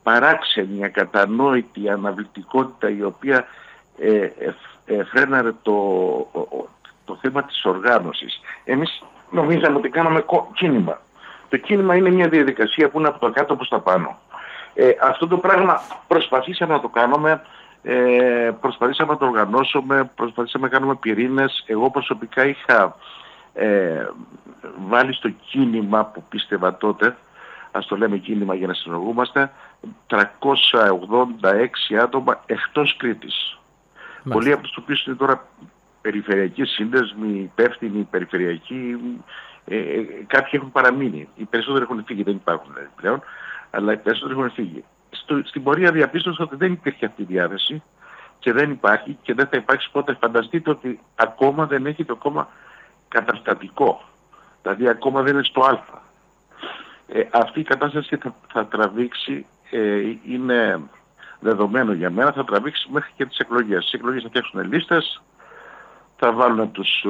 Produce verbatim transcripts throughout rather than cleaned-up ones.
παράξενη, ακατανόητη αναβλητικότητα η οποία ε, ε, ε, φρέναρε το, το, το θέμα της οργάνωσης. Εμείς νομίζαμε ότι κάναμε κίνημα. Το κίνημα είναι μια διαδικασία που είναι από το κάτω προς τα πάνω. Ε, αυτό το πράγμα προσπαθήσαμε να το κάνουμε, ε, προσπαθήσαμε να το οργανώσουμε, προσπαθήσαμε να κάνουμε πυρήνες. Εγώ προσωπικά είχα ε, βάλει στο κίνημα που πίστευα τότε, ας το λέμε κίνημα για να συνεργούμαστε, τριακόσια ογδόντα έξι άτομα εκτός Κρήτης. Μάλιστα. Πολλοί από τους οποίους είναι τώρα περιφερειακοί σύνδεσμοι, υπεύθυνοι, περιφερειακοί, ε, ε, κάποιοι έχουν παραμείνει. Οι περισσότεροι έχουν φύγει, δεν υπάρχουν πλέον, αλλά οι περισσότεροι έχουν φύγει. Στο, στην πορεία διαπίστωσα ότι δεν υπήρχε αυτή η διάθεση και δεν υπάρχει και δεν θα υπάρξει πότε. Φανταστείτε ότι ακόμα δεν έχει το κόμμα καταστατικό. Δηλαδή ακόμα δεν είναι στο Α. Ε, αυτή η κατάσταση θα, θα τραβήξει, ε, είναι δεδομένο για μένα, θα τραβήξει μέχρι και τις εκλογές. Τις εκλογές θα φτιάξουν λίστες, θα βάλουν τους,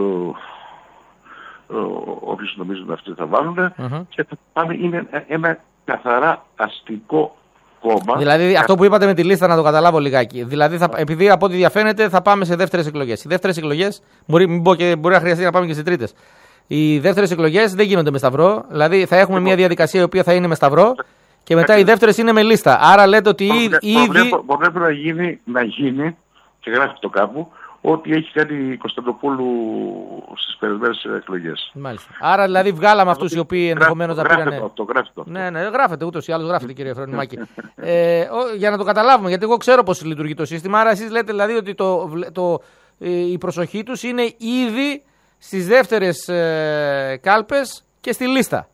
όποιους νομίζουν αυτοί θα βάλουν uh-huh. και θα πάμε, είναι ένα καθαρά αστικό κόμμα. Δηλαδή αυτό που είπατε με τη λίστα να το καταλάβω λιγάκι. Δηλαδή θα, επειδή από ό,τι διαφαίνεται θα πάμε σε δεύτερες εκλογές. Οι δεύτερες εκλογές, μπορεί, μην πω και, μπορεί να χρειαστεί να πάμε και σε τρίτες. Οι δεύτερες εκλογές δεν γίνονται με σταυρό, δηλαδή θα έχουμε μια διαδικασία η οποία θα είναι με σταυρό και μετά οι δεύτερες είναι με λίστα. Άρα λέτε ότι ήδη... Μπορεί να γίνει, να γίνει, και γράφει το κάπου, ό,τι έχει κάνει η Κωνσταντοπούλου στις περισμένες εκλογές. Μάλιστα. Άρα δηλαδή βγάλαμε αυτούς οι οποίοι ενδεχομένως να πήραν... Γράφετε αυτό, γράφετε αυτό. Ναι, ναι, γράφετε ούτως ή άλλως γράφετε κύριε Φρονιμάκη. ε, ο, για να το καταλάβουμε, γιατί εγώ ξέρω πώς λειτουργεί το σύστημα, άρα εσείς λέτε δηλαδή ότι το, το, η προσοχή τους είναι ήδη στις δεύτερες ε, κάλπες και στη λίστα.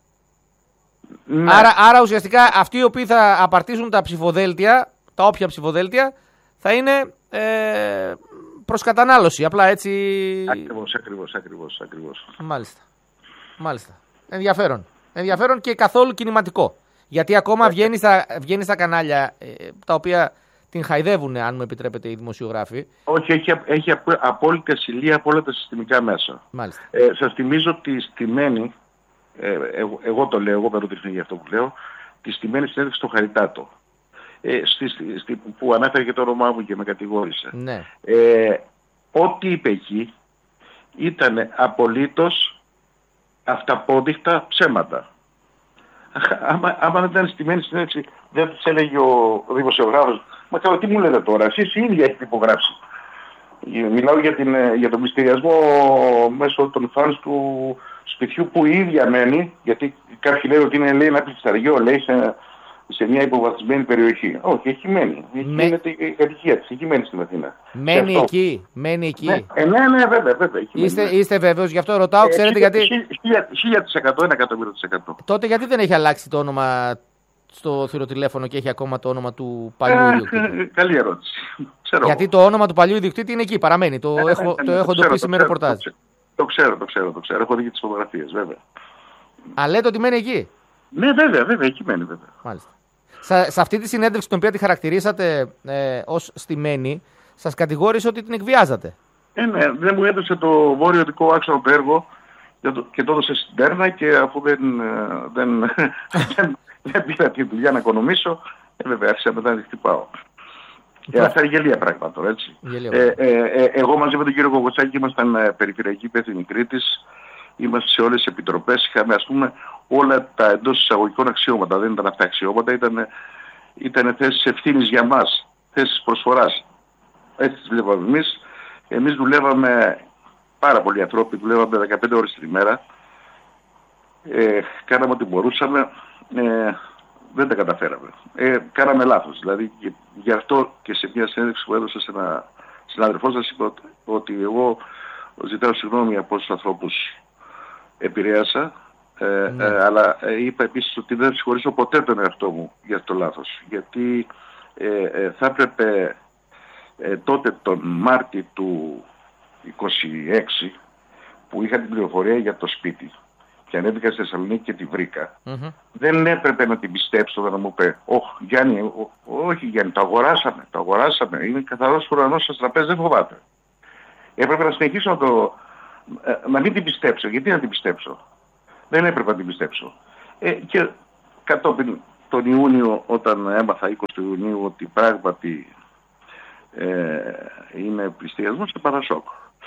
Ναι. Άρα, άρα ουσιαστικά αυτοί οι οποίοι θα απαρτίζουν τα ψηφοδέλτια, τα όποια ψηφοδέλτια, θα είναι ε, προς κατανάλωση, απλά έτσι... Ακριβώς, ακριβώς, ακριβώς, ακριβώς. Μάλιστα, μάλιστα. Ενδιαφέρον. Ενδιαφέρον και καθόλου κινηματικό. Γιατί ακόμα βγαίνει στα, βγαίνει στα κανάλια, ε, τα οποία την χαϊδεύουν, αν μου επιτρέπετε, οι δημοσιογράφοι. Όχι, έχει, έχει απόλυτη ασυλία από όλα τα συστημικά μέσα. Μάλιστα. Ε, σας θυμίζω τη στημένη, ε, εγώ, εγώ το λέω, εγώ παροτρύνω για αυτό που λέω, τη στημένη συνέντευξη στο Χαριτάτο. Ε, στη, στη, που ανέφερε και το όνομά μου και με κατηγόρησε. Ναι. Ε, ό,τι είπε εκεί ήταν απολύτως αυταπόδειχτα ψέματα. Άμα, άμα δεν ήταν στημένη συνέντευξη, δεν τους έλεγε ο δημοσιογράφος, μα καλά τι μου λέτε τώρα, εσείς οι ίδιοι έχετε υπογράψει. Μιλάω για, την, για τον μυστηριασμό μέσω των φανς του σπιτιού που η ίδια μένει, γιατί κάποιοι λένε ότι είναι, λέει, ένα πλησταριό, λέει, σε, σε μια υποβαθμισμένη περιοχή. Όχι, έχει μένει. Εκεί Με... είναι η κατοικία της, εκεί μένει στην Αθήνα. Μένει εκεί, μένει εκεί. Ναι, ε, ναι, ναι, βέβαια, βέβαια. Είστε, είστε βέβαιος, γι' αυτό ρωτάω, ε, ξέρετε γιατί... χίλια τοις εκατό, ένα εκατομμύριο τοις εκατό. Τότε γιατί δεν έχει αλλάξει το όνομα στο θηροτηλέφωνο και έχει ακόμα το όνομα του παλιού ε, ιδιοκτήτη? Καλή ερώτηση. Ξέρω γιατί εγώ. Το όνομα του παλιού ιδιοκτήτη είναι εκεί, παραμένει. Το ε, έχω, ε, ε, το έχω εντοπίσει με ρεπορτάζ. Το ξέρω, το ξέρω, το ξέρω. Έχω δει και τις φωτογραφίες, βέβαια. Α, λέτε ότι μένει εκεί? Ναι, βέβαια, βέβαια, εκεί μένει, βέβαια. Μάλιστα. Σε, σε αυτή τη συνέντευξη, την οποία τη χαρακτηρίσατε ε, ως στημένη, σας κατηγόρησε ότι την εκβιάζατε. Ε, ναι, δεν μου έδωσε το βόρειο δικό άξονα το έργο και το έδωσε στην Τέρνα και αφού δεν, δεν, δεν, δεν πήρα τη δουλειά να οικονομήσω, ε, βέβαια άρχισα μετά να τη χτυπάω. Ε, αυτά είναι γελία πράγματα τώρα, έτσι. Ε, ε, ε, εγώ μαζί με τον κύριο Κοκοτσάκη ήμασταν ε, περιφερειακή υπεύθυνη Κρήτης, είμαστε σε όλες τις επιτροπές, είχαμε ας πούμε όλα τα εντός εισαγωγικών αξιώματα, δεν ήταν αυτά αξιώματα, ήταν, ήταν θέσεις ευθύνης για μας, θέσεις προσφοράς. Έτσι τις βλέπαμε εμείς. Εμείς δουλεύαμε, πάρα πολλοί ανθρώποι, δουλεύαμε δεκαπέντε ώρες την ημέρα, ε, κάναμε ό,τι μπορούσαμε, ε, δεν τα καταφέραμε. Ε, κάναμε λάθος, δηλαδή γι' αυτό και σε μια συνέντευξη που έδωσα σε ένα συνάδελφό σας είπα ότι, ότι εγώ ζητάω συγγνώμη από όσους ανθρώπους επηρέασα, ε, ναι. ε, αλλά ε, είπα επίσης ότι δεν συγχωρήσω ποτέ τον εαυτό μου για το λάθος, γιατί ε, ε, θα έπρεπε ε, τότε τον Μάρτιο του είκοσι έξι που είχα την πληροφορία για το σπίτι και ανέβηκα στη Θεσσαλονίκη και τη βρήκα, mm-hmm. δεν έπρεπε να την πιστέψω να μου πει «Ωχ, Γιάννη, ό, όχι Γιάννη, το αγοράσαμε, το αγοράσαμε, είναι καθαρός ουρανός στο τραπέζι, δεν φοβάται». Έπρεπε να συνεχίσω να το... να μην την πιστέψω. Γιατί να την πιστέψω? Δεν έπρεπε να την πιστέψω. Ε, και κατόπιν τον Ιούνιο, όταν έμαθα εικοστή Ιουνίου ότι πράγματι ε, είναι πληστηριασμός, και παρασόκ.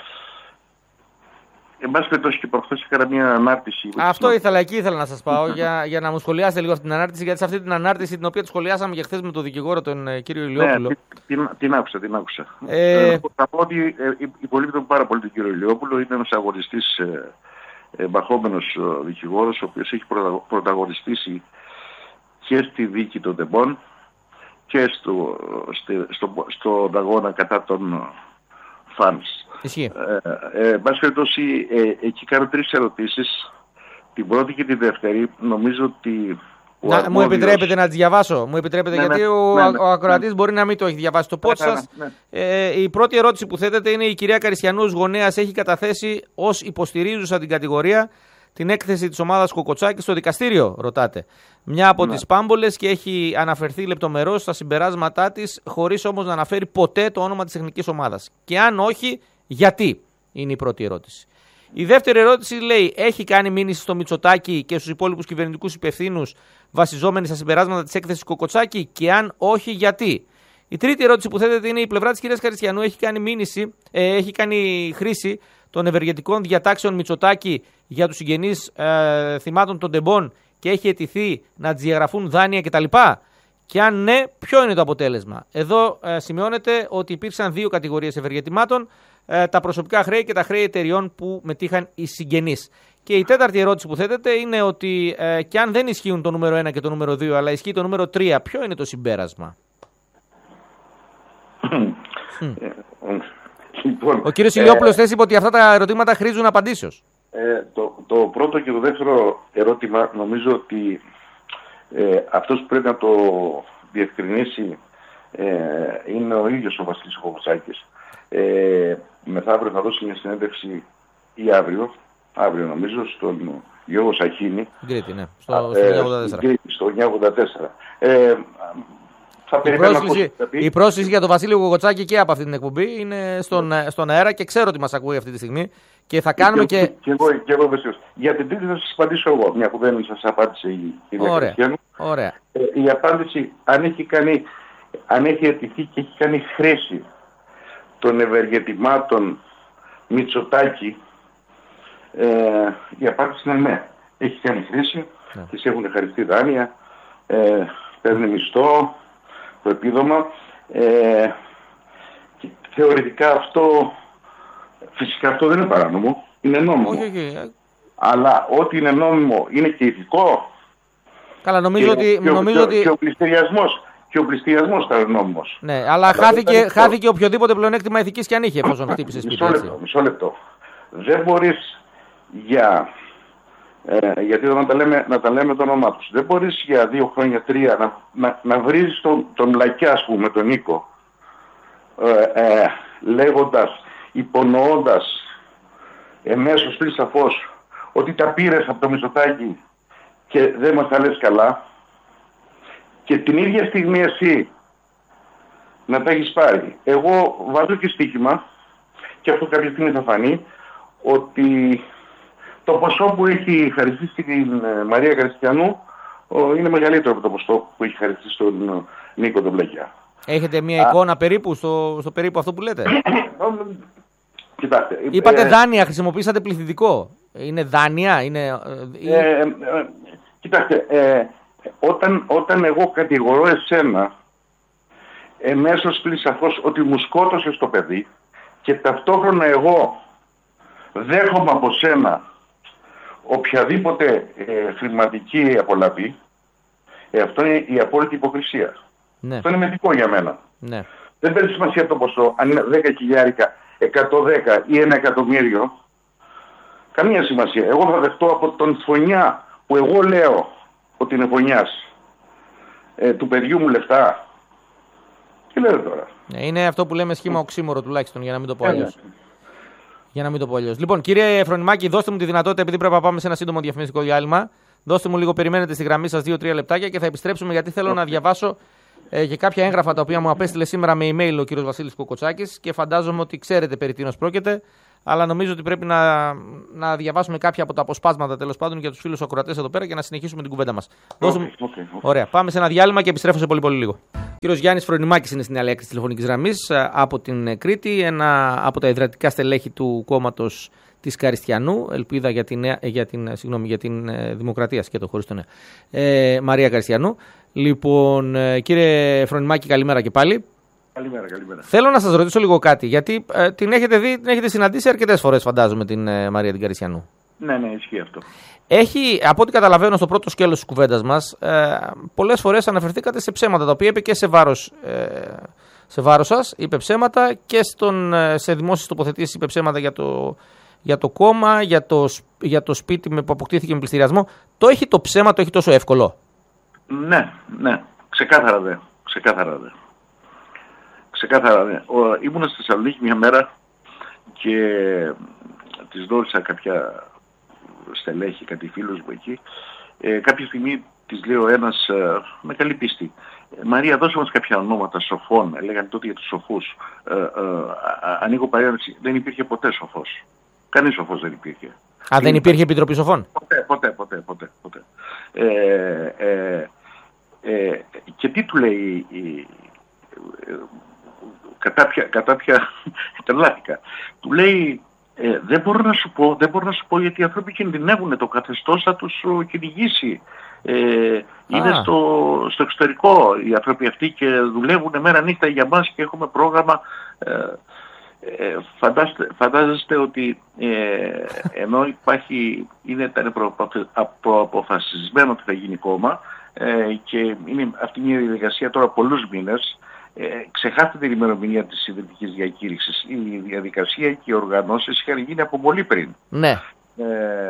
Εν πάση περιπτώσει, και προχθές έκανα μια ανάρτηση. Αυτό ήθελα, εκεί ήθελα να σας πάω για, για να μου σχολιάσετε λίγο αυτή την ανάρτηση, γιατί σε αυτή την ανάρτηση την οποία τη σχολιάσαμε και χθες με τον δικηγόρο τον ε, κύριο Ηλιόπουλο. Ναι, την, την άκουσα, την άκουσα. Ε... Ε, θα πω ότι ε, υπολείπτω πάρα πολύ τον κύριο Ηλιόπουλο, είναι ένας αγωνιστής ε, ε, μπαχόμενος ε, δικηγόρος, ο οποίος έχει πρωτα, πρωταγωνιστήσει και στη δίκη των τεμπών και στο, στο, στο, στο αγώνα κατά των φανς. Ισχύει. Ε, ε, μπας περιπτώσει, ε, εκεί κάνω τρεις ερωτήσεις. Την πρώτη και τη δεύτερη, νομίζω ότι... Να, αρμόδιος... Μου επιτρέπετε να τις διαβάσω, μου επιτρέπετε, ναι, γιατί ναι, ο, ναι, ναι, ο ακροατής ναι. μπορεί να μην το έχει διαβάσει το πόντ σας. Ναι, ναι. Ε, η πρώτη ερώτηση που θέτεται είναι: η κυρία Καριστιανού ως γονέας έχει καταθέσει ως υποστηρίζουσα την κατηγορία την έκθεση της ομάδας Κοκοτσάκη στο δικαστήριο, ρωτάτε. Μια από ναι. τις πάμπολες, και έχει αναφερθεί λεπτομερώς στα συμπεράσματά της, χωρίς όμως να αναφέρει ποτέ το όνομα της τεχνικής ομάδας. Και αν όχι, γιατί, είναι η πρώτη ερώτηση. Η δεύτερη ερώτηση λέει: έχει κάνει μήνυση στο Μητσοτάκη και στους υπόλοιπους κυβερνητικούς υπευθύνους βασιζόμενοι στα συμπεράσματα της έκθεσης Κοκοτσάκη, και αν όχι, γιατί. Η τρίτη ερώτηση που θέτεται είναι: η πλευρά της κυρίας Καριστιανού έχει κάνει, μήνυση, ε, έχει κάνει χρήση των ευεργετικών διατάξεων Μητσοτάκη για τους συγγενείς ε, θυμάτων των τεμπών και έχει αιτηθεί να τις διαγραφούν δάνεια κτλ. Και αν ναι, ποιο είναι το αποτέλεσμα. Εδώ ε, σημειώνεται ότι υπήρξαν δύο κατηγορίες ευεργετημάτων, ε, τα προσωπικά χρέη και τα χρέη εταιριών που μετήχαν οι συγγενείς. Και η τέταρτη ερώτηση που θέτεται είναι ότι ε, και αν δεν ισχύουν το νούμερο ένα και το νούμερο δύο, αλλά ισχύει το νούμερο τρία, ποιο είναι το συμπέρασμα. Λοιπόν, ο κύριος Ηλιόπουλος ε, είπε ότι αυτά τα ερωτήματα χρήζουν απαντήσεως. Ε, το, το πρώτο και το δεύτερο ερώτημα, νομίζω ότι ε, αυτός που πρέπει να το διευκρινίσει ε, είναι ο ίδιος ο Βασίλης Κοκοτσάκης. Ε, μεθαύριο θα δώσει μια συνέντευξη, ή αύριο, αύριο νομίζω, στον Γιώργο Σαχίνη. Γκρίτη, ναι, στο, στο ε, εννιακόσια ογδόντα τέσσερα. Στο εννιακόσια ογδόντα τέσσερα. Ε, Η πρόσκληση, η πρόσκληση για τον Βασίλειο Κοκοτσάκη και από αυτή την εκπομπή είναι στον, στον αέρα και ξέρω ότι μας ακούει αυτή τη στιγμή και θα κάνουμε και... και... και εγώ, και εγώ για την τρίτη θα σας απαντήσω εγώ, μια που δεν σας απάντησε η κυρία Καριστιανού. Ωραία. Ε, η απάντηση, αν έχει, κάνει, αν έχει αιτηθεί και έχει κάνει χρήση των ευεργετημάτων Μητσοτάκη, ε, η απάντηση είναι ναι. Έχει κάνει χρήση, ναι. Τις έχουν χαριστεί δάνεια, ε, παίρνει μισθό, το επίδομα. Ε, και θεωρητικά αυτό, φυσικά αυτό δεν είναι παράνομο, είναι νόμιμο. Όχι, όχι. Αλλά ό,τι είναι νόμιμο είναι και ηθικό. Καλά, νομίζω και, ότι... Και, νομίζω και, ότι... και ο πληστηριασμός, και ο πληστηριασμός θα είναι νόμιμος. Ναι, αλλά, αλλά χάθηκε, χάθηκε οποιοδήποτε πλεονέκτημα ηθικής και αν είχε, εφόσον χτύπησε σπίτι. Μισό λεπτό, μισό λεπτό. Δεν μπορείς για... Ε, γιατί να τα, λέμε, να τα λέμε το όνομά τους. Δεν μπορείς για δύο χρόνια, τρία να, να, να βρίζεις τον, τον Λακιά, ας πούμε, τον Νίκο, ε, ε, λέγοντας, υπονοώντας εμέσως πριν σαφώς ότι τα πήρες από το Μητσοτάκη και δεν μας τα λες καλά, και την ίδια στιγμή εσύ να τα έχεις πάρει. Εγώ βάζω και στοίχημα, και αυτό κάποια στιγμή θα φανεί, ότι το ποσό που έχει χαριστεί στην Μαρία Καριστιανού είναι μεγαλύτερο από το ποσό που έχει χαριστεί στον Νίκο τον Πλακιά. Έχετε μια εικόνα περίπου στο, στο περίπου αυτό που λέτε? Κοιτάξτε. Είπατε ε, δάνεια, χρησιμοποίησατε πληθυντικό. Είναι δάνεια, είναι... Ε, ε, ε, κοιτάξτε, ε, όταν, όταν εγώ κατηγορώ εσένα εμέσως πλην σαφώς ότι μου σκότωσες το παιδί και ταυτόχρονα εγώ δέχομαι από σένα οποιαδήποτε ε, χρηματική απολαβή, ε, αυτό είναι η απόλυτη υποκρισία. Ναι. Αυτό είναι μεθικό για μένα. Ναι. Δεν παίρνει σημασία το ποσό, αν είναι δέκα χιλιάρικα, εκατόν δέκα ή ένα εκατομμύριο. Καμία σημασία. Εγώ θα δεχτώ από τον φωνιά που εγώ λέω ότι είναι φωνιάς ε, του παιδιού μου λεφτά. Τι λέτε τώρα. Ναι, είναι αυτό που λέμε σχήμα οξύμορο τουλάχιστον, για να μην το πω αλλιώς. Για να μην το πω αλλιώς. Λοιπόν, κύριε Φρονιμάκη, δώστε μου τη δυνατότητα, επειδή πρέπει να πάμε σε ένα σύντομο διαφημιστικό διάλειμμα, δώστε μου λίγο, περιμένετε στη γραμμή σας δύο τρία λεπτάκια και θα επιστρέψουμε, γιατί θέλω να διαβάσω ε, και κάποια έγγραφα τα οποία μου απέστειλε σήμερα με email ο κύριος Βασίλης Κοκοτσάκης και φαντάζομαι ότι ξέρετε περί τίνος πρόκειται. αλλά νομίζω ότι πρέπει να, να διαβάσουμε κάποια από τα αποσπάσματα τέλος πάντων για τους φίλους ακροατές εδώ πέρα και να συνεχίσουμε την κουβέντα μας. Okay, okay, okay. Ωραία, πάμε σε ένα διάλειμμα και επιστρέφω σε πολύ πολύ λίγο. Ο κύριος Γιάννης Φρονιμάκης είναι στην άλλη άκρη της τηλεφωνικής γραμμής από την Κρήτη, ένα από τα ιδρυτικά στελέχη του κόμματος της Καριστιανού, ελπίδα για την, για την, συγγνώμη, για την Δημοκρατία, σκέτο χωρίς τον ε, Μαρία Καριστιανού. Λοιπόν, κύριε Φρονιμάκη, καλημέρα και πάλι. Καλημέρα, καλημέρα. Θέλω να σας ρωτήσω λίγο κάτι, γιατί ε, την έχετε δει, την έχετε συναντήσει αρκετές φορές, φαντάζομαι, την ε, Μαρία την Καριστιανού. Ναι, ναι, ισχύει αυτό. Έχει, από ό,τι καταλαβαίνω στο πρώτο σκέλος της κουβέντας μας, ε, πολλές φορές αναφερθήκατε σε ψέματα, τα οποία είπε και σε βάρος, ε, σε βάρος σας, είπε ψέματα και στον, σε δημόσιες τοποθετήσεις είπε ψέματα για το, για το κόμμα, για το, για το σπίτι που αποκτήθηκε με πληστηριασμό. Το έχει το ψέμα, το έχει τόσο εύκολο? Ναι, ναι, ξεκάθαρα δε, ξεκάθαρα δε. Ξεκάθαρα δε. Ο, ήμουνα στη Θεσσαλονίκη μια μέρα και της δώρισα κάποια στελέχη, κάτι φίλους μου εκεί. Ε, κάποια στιγμή της λέει ο ένας ε, με καλή πίστη, Μαρία, δώσε μας κάποια ονόματα σοφών. Λέγανε τότε για τους σοφούς. Ε, ε, ανοίγω παρένθεση. Δεν υπήρχε ποτέ σοφός. Κανείς σοφός δεν υπήρχε. Α, δεν υπήρχε επιτροπή σοφών? Ποτέ, ποτέ, ποτέ, ποτέ. ποτέ. Ε, ε, ε, και τι του λέει η, ε, κατά ποια, κατά ποια τρελάθηκα. Του λέει, ε, δεν μπορώ να σου πω, δεν μπορώ να σου πω γιατί οι άνθρωποι κινδυνεύουν, το καθεστώς θα τους κυνηγήσει. Ε, είναι στο, στο εξωτερικό οι άνθρωποι αυτοί και δουλεύουν μέρα νύχτα για μας και έχουμε πρόγραμμα. Ε, ε, φαντάστε, φαντάζεστε ότι ε, ενώ υπάρχει, είναι, ήταν προαποφασισμένο ότι θα γίνει κόμμα ε, και είναι αυτή μια διαδικασία τώρα πολλούς μήνες. Ε, ξεχάστε την ημερομηνία της ιδρυτικής διακήρυξης. Η διαδικασία και οι οργανώσεις είχαν γίνει από πολύ πριν. Ναι. Ε,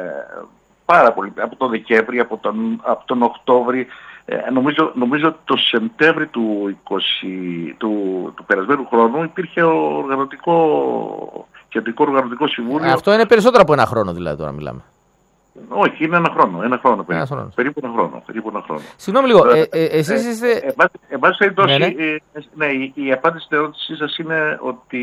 πάρα πολύ. Από τον Δεκέμβρη, από τον, από τον Οκτώβρη. Ε, νομίζω, νομίζω το Σεπτέμβρη του, είκοσι, του, του περασμένου χρόνου υπήρχε ο οργανωτικό, κεντρικό οργανωτικό συμβούλιο. Αυτό είναι περισσότερο από ένα χρόνο δηλαδή τώρα μιλάμε. Όχι, είναι ένα χρόνο. Ένα χρόνο περίπου. Ένα χρόνο. Περίπου ένα χρόνο. Περίπου ένα χρόνο. Συγγνώμη λίγο, ε, ε, εσείς είστε... Ε, ε, εν πάση περιπτώσει, ναι, ναι. Ε, ναι, η, η απάντηση στην ερώτησή σας είναι ότι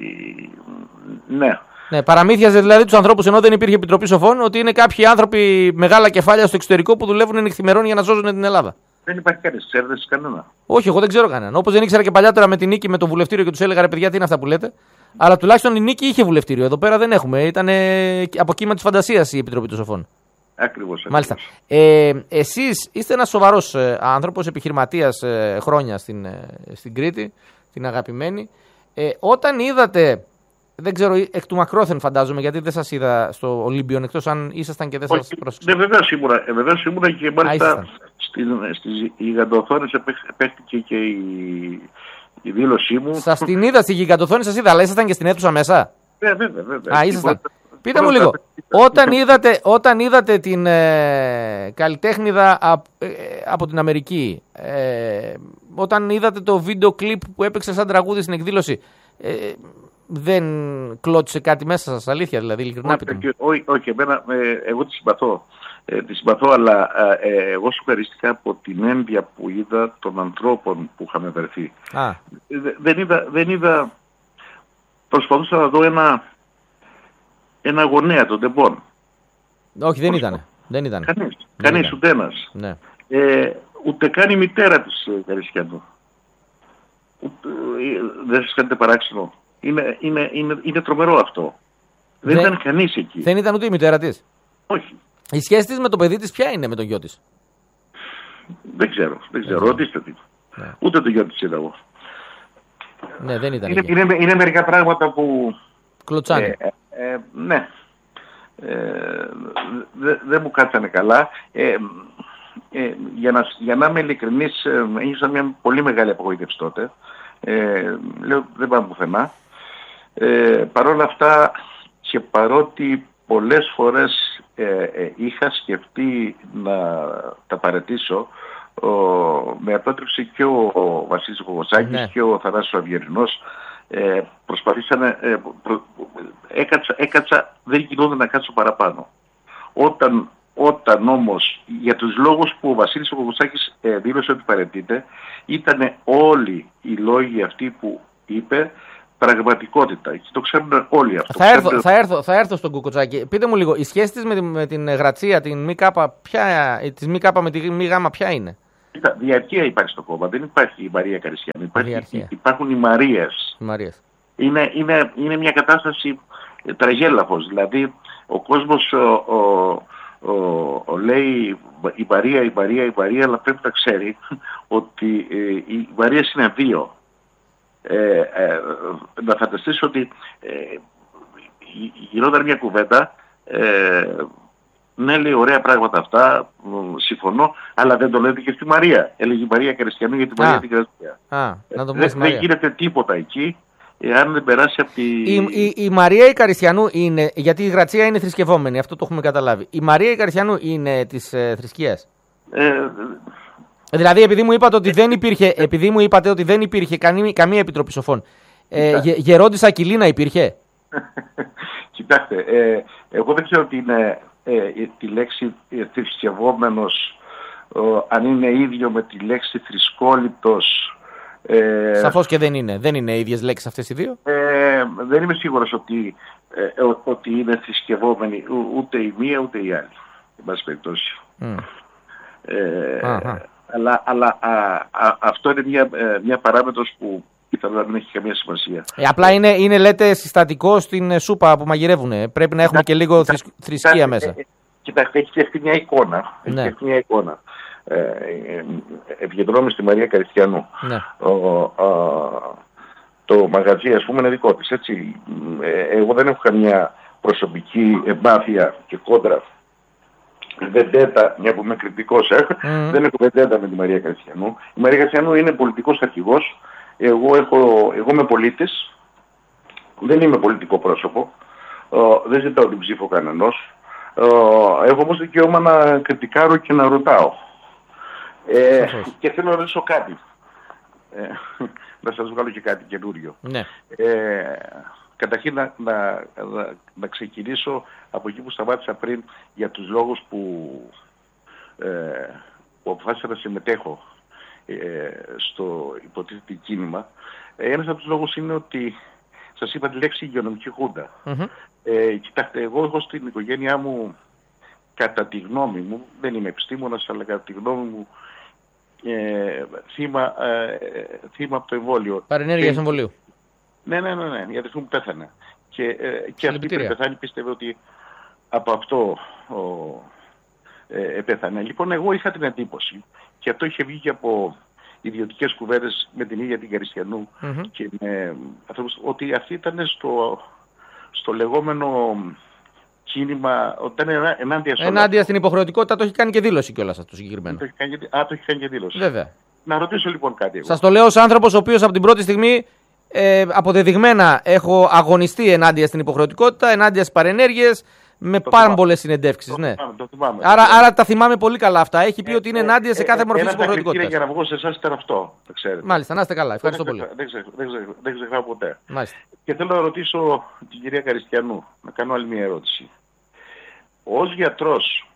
ναι. Ναι, παραμύθιαζε δηλαδή τους ανθρώπους ενώ δεν υπήρχε επιτροπή σοφών ότι είναι κάποιοι άνθρωποι μεγάλα κεφάλια στο εξωτερικό που δουλεύουν νυχθημερών για να σώζουν την Ελλάδα. Δεν υπάρχει κανείς, ξέρετε εσείς κανένα? Όχι, εγώ δεν ξέρω κανένα. Όπως δεν ήξερα και παλιότερα με την Νίκη με το βουλευτήριο και τους έλεγα ρε παιδιά τι είναι αυτά που λέτε. Αλλά τουλάχιστον η Νίκη είχε βουλευτήριο. Εδώ πέρα δεν έχουμε. Ήταν από κύμα της φαντασίας η Επιτροπή των Σοφών. Ακριβώς. Μάλιστα. Ε, εσείς είστε ένας σοβαρός ε, άνθρωπος, επιχειρηματίας ε, χρόνια στην, ε, στην Κρήτη, την αγαπημένη. Ε, όταν είδατε, δεν ξέρω, εκ του μακρόθεν φαντάζομαι, γιατί δεν σας είδα στο Ολύμπιον, εκτός αν ήσασταν και δεν σας πρόσεξα. Ναι, βεβαίως ήμουνα, ε, βεβαίως ήμουνα και μάλιστα στις γιγαντοθόνες επέχτηκε και η, η δήλωσή μου. Σας την είδα στη γιγαντοθόνη, σας είδα, αλλά ήσασταν και στην αίθουσα μέσα. Ναι, βέβαια, βέβαια. Α, ήσασταν. Πείτε μου λίγο, όταν είδατε, όταν είδατε την ε, καλλιτέχνηδα από, ε, από την Αμερική, ε, όταν είδατε το βίντεο κλιπ που έπαιξε σαν τραγούδι στην εκδήλωση, ε, δεν κλώτησε κάτι μέσα σας, αλήθεια δηλαδή, ειλικρινά πείτε μου? Όχι, όχι, εμένα, ε, εγώ τη συμπαθώ, ε, τη συμπαθώ, αλλά ε, εγώ σου ευχαριστήκα από την ένδια που είδα των ανθρώπων που είχαμε βρεθεί. Α. Ε, δεν είδα, δεν είδα, προσπαθούσα να δω ένα... ένα γονέα των τεμπών. Όχι, δεν ήταν. Δεν ήταν. Κανείς, κανείς ούτε ένας. Ναι. Ε, ούτε καν η μητέρα της Καριστιανού. Ε, δεν σας κάνετε παράξενο. Είναι, είναι, είναι, είναι τρομερό αυτό. Δεν, δεν ήταν κανείς εκεί. Δεν ήταν ούτε η μητέρα της. Όχι. Η σχέση της με το παιδί της ποια είναι, με τον γιο της? Δεν ξέρω. Δεν ξέρω. Ναι. Ρωτήστε τι. Ναι. Ούτε το γιο της είδα εγώ. Ναι, δεν ήταν. Είναι, είναι, είναι μερικά πράγματα που... Κλωτσάνε. Ε, ε, ναι. Ε, δεν δε μου κάτσανε καλά. Ε, ε, για, να, για να είμαι ειλικρινής, ε, ένιωσα μια πολύ μεγάλη απογοήτευση τότε. Ε, λέω δεν πάμε πουθενά. Ε, Παρ' όλα αυτά και παρότι πολλές φορές ε, ε, είχα σκεφτεί να τα παραιτήσω, ο, με απέτρεψε και ο, ο Βασίλης Κοκοτσάκης, ναι, και ο Θανάσης Αυγερινός. Ε, προσπαθήσανε, ε, προ, έκατσα, έκατσα, δεν γινόταν να κάτσω παραπάνω. Όταν, όταν όμως, για τους λόγους που ο Βασίλης Κοκοτσάκης ε, δήλωσε ότι παραιτείται, ήταν όλοι οι λόγοι αυτοί που είπε πραγματικότητα. Και το ξέρουν όλοι αυτό. Θα έρθω, θα έρθω, θα έρθω στον Κουκουτσάκη. Πείτε μου λίγο, η σχέση της με, την, με την Γρατσία, την ΜΚ, ποια, της ΜΚ με τη ΜΓ, ποια είναι? Κοίτα, διαρκεία υπάρχει στο κόμμα. Δεν υπάρχει η Μαρία Καριστιανού. Υπάρχει, υπάρχουν οι Μαρίες. Μαρίες. Είναι, είναι, είναι μια κατάσταση τραγέλαφος. Δηλαδή, ο κόσμος ο, ο, ο, ο, λέει η Μαρία, η Μαρία, η Μαρία, αλλά πρέπει να ξέρει ότι ε, οι Μαρίες είναι δύο. Ε, ε, να φανταστείς ότι ε, γινόταν μια κουβέντα, ε, ναι, λέει ωραία πράγματα αυτά, συμφωνώ, αλλά δεν το λέτε και στη Μαρία. Έλεγε η Μαρία Καριστιανού για τη Μαρία την Γρασία. Δεν δε γίνεται τίποτα εκεί εάν δεν περάσει από τη... Η, η, η Μαρία η Καριστιανού είναι, γιατί η Γρατσία είναι θρησκευόμενη, αυτό το έχουμε καταλάβει. Η Μαρία η Καριστιανού είναι της ε, θρησκείας. Ε, Δηλαδή, επειδή μου είπατε ότι δεν υπήρχε, επειδή μου είπατε ότι δεν υπήρχε καμία, καμία επιτροπή σοφών, ε, γε, γερόντις Ακυλίνα υπήρχε? Κοιτάξτε, ε, εγώ δεν ξέρω τι είναι ε, τη λέξη ε, θρησκευόμενος, ε, αν είναι ίδιο με τη λέξη θρησκόληπτος. Ε, Σαφώς και δεν είναι. Δεν είναι ίδιες λέξεις αυτές οι δύο. Ε, δεν είμαι σίγουρος ότι, ε, ότι είναι θρησκευόμενοι ούτε η μία ούτε η άλλη. Εν πάση περιπτώσει. Mm. Ε, Αλλά, αλλά α, α, αυτό είναι μια, μια παράμετρος που πιθανόν να μην έχει καμία σημασία. Ε, απλά είναι, είναι, λέτε, συστατικό στην σούπα που μαγειρεύουν. Πρέπει να έχουμε και λίγο θρησκ, θρησκεία μέσα. Ε, κοιτάξτε, έχει φτιαχτεί μια εικόνα. Ναι. Έχει μια εικόνα. Ε, ε, Επικεντρώνομαι στη Μαρία Καριστιανού. Ναι. Ο, ο, το μαγαζί, ας πούμε, είναι δικό της. Έτσι. Ε, εγώ δεν έχω καμιά προσωπική εμπάθεια και κόντρα. Βεντέτα, μια που είμαι κριτικός, mm. δεν έχω βεντέτα με τη Μαρία Καριστιανού. Η Μαρία Καριστιανού είναι πολιτικός αρχηγός. Εγώ, έχω, εγώ είμαι πολίτης. Δεν είμαι πολιτικό πρόσωπο. Uh, δεν ζητάω την ψήφο κανενός. Uh, έχω όμως δικαίωμα να κριτικάρω και να ρωτάω. Ε, και θέλω να ρωτήσω κάτι. Ε, να σας βγάλω και κάτι καινούριο. Mm. Ε, Καταρχήν να, να, να, να ξεκινήσω από εκεί που σταμάτησα πριν για τους λόγους που, ε, που αποφάσισα να συμμετέχω ε, στο υποτίθεται κίνημα. Ε, ένας από τους λόγους είναι ότι σας είπα τη λέξη υγειονομική χούντα. Mm-hmm. Ε, κοιτάξτε, εγώ έχω στην οικογένειά μου, κατά τη γνώμη μου, δεν είμαι επιστήμονας, αλλά κατά τη γνώμη μου, ε, θύμα, ε, θύμα από το εμβόλιο. Παρενέργειας εμβολίου. Ναι, ναι, ναι, ναι, η αδερφή μου πέθανε. Και, ε, και αυτή που πέθανε πίστευε ότι από αυτό ο, ε, πέθανε. Λοιπόν, εγώ είχα την εντύπωση, και αυτό είχε βγει και από ιδιωτικές κουβέντες με την ίδια την Καριστιανού, mm-hmm. και με ανθρώπους, ότι αυτή ήταν στο, στο λεγόμενο κίνημα, ότι ήταν ενάντια σε ενάντια στην υποχρεωτικότητα, το έχει κάνει και δήλωση κιόλας αυτό το συγκεκριμένο. Το έχει κάνει, α, το έχει κάνει και δήλωση. Βέβαια. Να ρωτήσω λοιπόν κάτι εγώ. Σας το λέω ως άνθρωπος ο οποίος από την πρώτη στιγμή Ε, αποδεδειγμένα έχω αγωνιστεί ενάντια στην υποχρεωτικότητα, ενάντια στις παρενέργειες, με το πάρα πολλές συνεντεύξεις. Το ναι. θυμάμαι, το θυμάμαι. Άρα, άρα τα θυμάμαι πολύ καλά αυτά. Έχει πει ε, ότι είναι ενάντια σε κάθε ε, μορφή της υποχρεωτικότητας. Για να βγω σε εσάς ήταν αυτό, το ξέρετε. Μάλιστα, να είστε καλά. Ευχαριστώ δεν πολύ. Δεν, ξεχ, δεν, ξεχ, δεν ξεχνάω ποτέ. Μάλιστα. Και θέλω να ρωτήσω την κυρία Καριστιανού, να κάνω άλλη μια ερώτηση. Ως γιατρός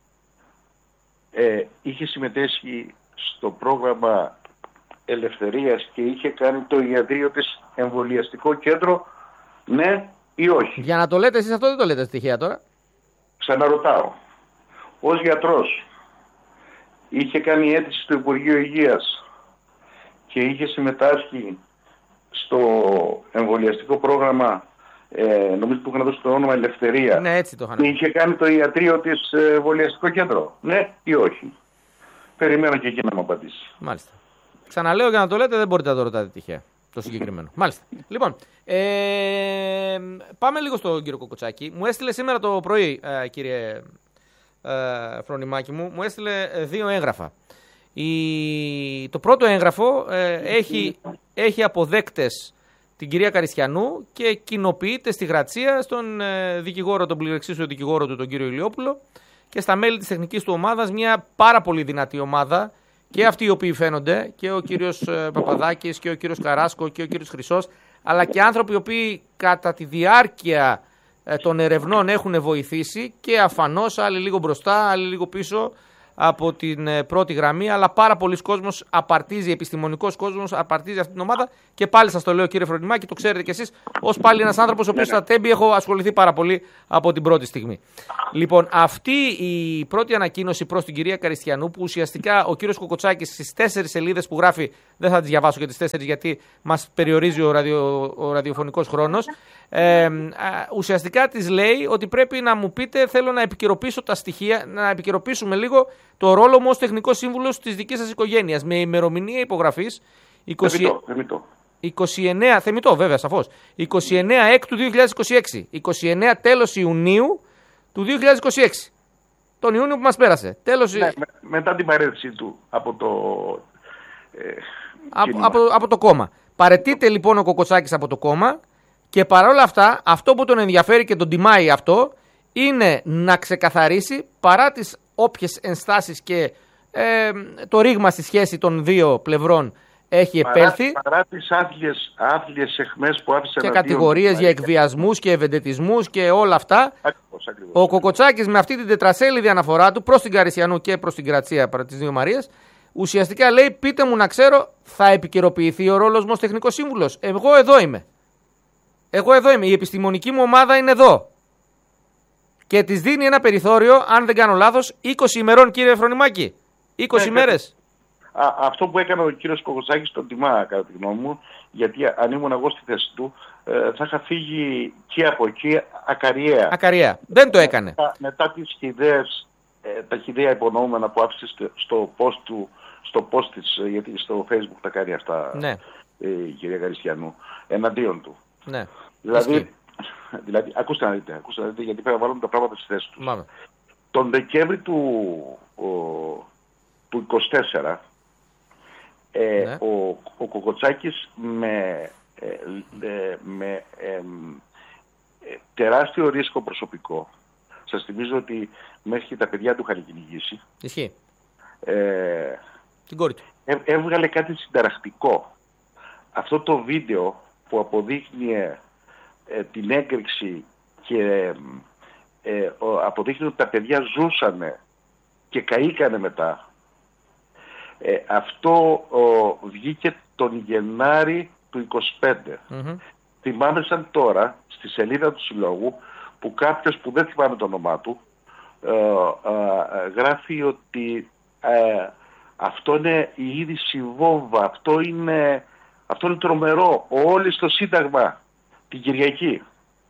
ε, είχε συμμετέσχει στο πρόγραμμα Ελευθερίας και είχε κάνει το ιατρείο της εμβολιαστικό κέντρο, ναι ή όχι? Για να το λέτε εσείς αυτό δεν το λέτε στοιχεία τώρα. Ξαναρωτάω. Ως γιατρός είχε κάνει αίτηση στο Υπουργείο Υγείας και είχε συμμετάσχει στο εμβολιαστικό πρόγραμμα, ε, νομίζω που είχαν δώσει το όνομα Ελευθερία. Ναι, έτσι το είχαν. Και είχε κάνει το ιατρείο της εμβολιαστικό κέντρο, ναι ή όχι? Περιμένω και εκεί να μου απαντήσει. Μάλιστα. Ξαναλέω, για να το λέτε, δεν μπορείτε να το ρωτάτε τυχαία. Το συγκεκριμένο. Μάλιστα. Λοιπόν, ε, πάμε λίγο στον κύριο Κουκουτσάκη. Μου έστειλε σήμερα το πρωί, ε, κύριε ε, Φρονιμάκη μου, μου έστειλε δύο έγγραφα. Η, το πρώτο έγγραφο ε, έχει, έχει αποδέκτες την κυρία Καριστιανού και κοινοποιείται στη Γρατσία στον ε, δικηγόρο, τον πληρεξίσιο δικηγόρο του, τον κύριο Ηλιόπουλο, και στα μέλη της τεχνικής του ομάδας, μια πάρα πολύ δυνατή ομάδα. Και αυτοί οι οποίοι φαίνονται, και ο κύριος Παπαδάκης και ο κύριος Καράσκο και ο κύριος Χρυσός, αλλά και άνθρωποι οι οποίοι κατά τη διάρκεια των ερευνών έχουν βοηθήσει και αφανώς, άλλοι λίγο μπροστά, άλλοι λίγο πίσω, από την ε, πρώτη γραμμή, αλλά πάρα πολλοί κόσμος απαρτίζει, επιστημονικός κόσμος απαρτίζει αυτή την ομάδα και πάλι σας το λέω κύριε Φρονιμάκη, το ξέρετε κι εσείς, ως πάλι ένας άνθρωπος ο οποίος στα Τέμπη έχω ασχοληθεί πάρα πολύ από την πρώτη στιγμή. Λοιπόν, αυτή η πρώτη ανακοίνωση προς την κυρία Καριστιανού, που ουσιαστικά ο κύριος Κοκοτσάκης στις τέσσερις σελίδες που γράφει, δεν θα τις διαβάσω για τις τέσσερις γιατί μας περιορίζει ο, ραδιο, ο ραδιοφωνικός χρόνος, ε, ουσιαστικά της λέει ότι πρέπει να μου πείτε, θέλω να επικαιροποιήσω τα στοιχεία, να επικαιροποιήσουμε λίγο το ρόλο μου ως τεχνικός σύμβουλος της δικής σας οικογένειας, με ημερομηνία υπογραφής είκοσι... Θεμητό, θεμητό. είκοσι εννέα, θεμητό βέβαια σαφώς, είκοσι εννέα έκτου δύο χιλιάδες είκοσι έξι, είκοσι εννέα τέλος Ιουνίου του δύο χιλιάδες είκοσι έξι. Τον Ιούνιο που μας πέρασε. Τέλος... Ναι, με, μετά την παρέτησή του από το ε, από, από, από το κόμμα. Παρετείται λοιπόν ο Κοκοτσάκης από το κόμμα και παρόλα αυτά αυτό που τον ενδιαφέρει και τον τιμάει αυτό είναι να ξεκαθαρίσει παρά τις όποιες ενστάσεις και ε, το ρήγμα στη σχέση των δύο πλευρών έχει παρά, επέλθει. Παρά τις άθλιες, άθλιες αιχμές που άφησε και κατηγορίες για εκβιασμούς και ευεντετισμούς και όλα αυτά. Ακριβώς, ακριβώς. Ο Κοκοτσάκης με αυτή την τετρασέλιδη αναφορά του προς την Καριστιανού και προς την Κρατσία, τις δύο Μαρίες, ουσιαστικά λέει πείτε μου να ξέρω, θα επικαιροποιηθεί ο ρόλος μου ως τεχνικός σύμβουλος. Εγώ εδώ είμαι. Εγώ εδώ είμαι. Η επιστημονική μου ομάδα είναι εδώ. Και της δίνει ένα περιθώριο, αν δεν κάνω λάθος, είκοσι ημερών κύριε Φρονιμάκη. είκοσι ναι, μέρες. Α, αυτό που έκανε ο κύριος Κοκοτσάκης τον τιμά κατά τη γνώμη μου, γιατί αν ήμουν εγώ στη θέση του ε, θα είχα φύγει και από εκεί ακαριέα. Ακαριέα. Δεν το έκανε. Μετά, μετά τις χυδαίες, ε, τα χυδαία υπονοούμενα που άφησε στο post του, στο post της, γιατί στο Facebook τα κάνει αυτά ναι. ε, η κυρία Καριστιανού, εναντίον του. Ναι. Δηλαδή, δηλαδή ακούστε να δείτε, ακούστε να δείτε γιατί πρέπει να βάλουμε τα πράγματα στη θέση τους. Μάμε. Τον Δεκέμβρη του, ο, του είκοσι τέσσερα Ε, ναι. ο, ο Κοκοτσάκης με, ε, ε, με ε, ε, τεράστιο ρίσκο προσωπικό, σας θυμίζω ότι μέχρι τα παιδιά του είχαν κυνηγήσει, Ισχύει. Ε, την κόρη του. Ε, έβγαλε κάτι συνταρακτικό. Αυτό το βίντεο που αποδείχνει ε, την έκρηξη και ε, ο, αποδείχνει ότι τα παιδιά ζούσανε και καήκανε μετά. Ε, αυτό ο, βγήκε τον Γενάρη του είκοσι πέντε. Mm-hmm. Θυμάμαι σαν τώρα στη σελίδα του Συλλόγου που κάποιος που δεν θυμάμαι το όνομά του ε, ε, γράφει ότι ε, αυτό είναι η είδηση βόμβα, αυτό είναι, αυτό είναι τρομερό, όλοι στο Σύνταγμα την Κυριακή.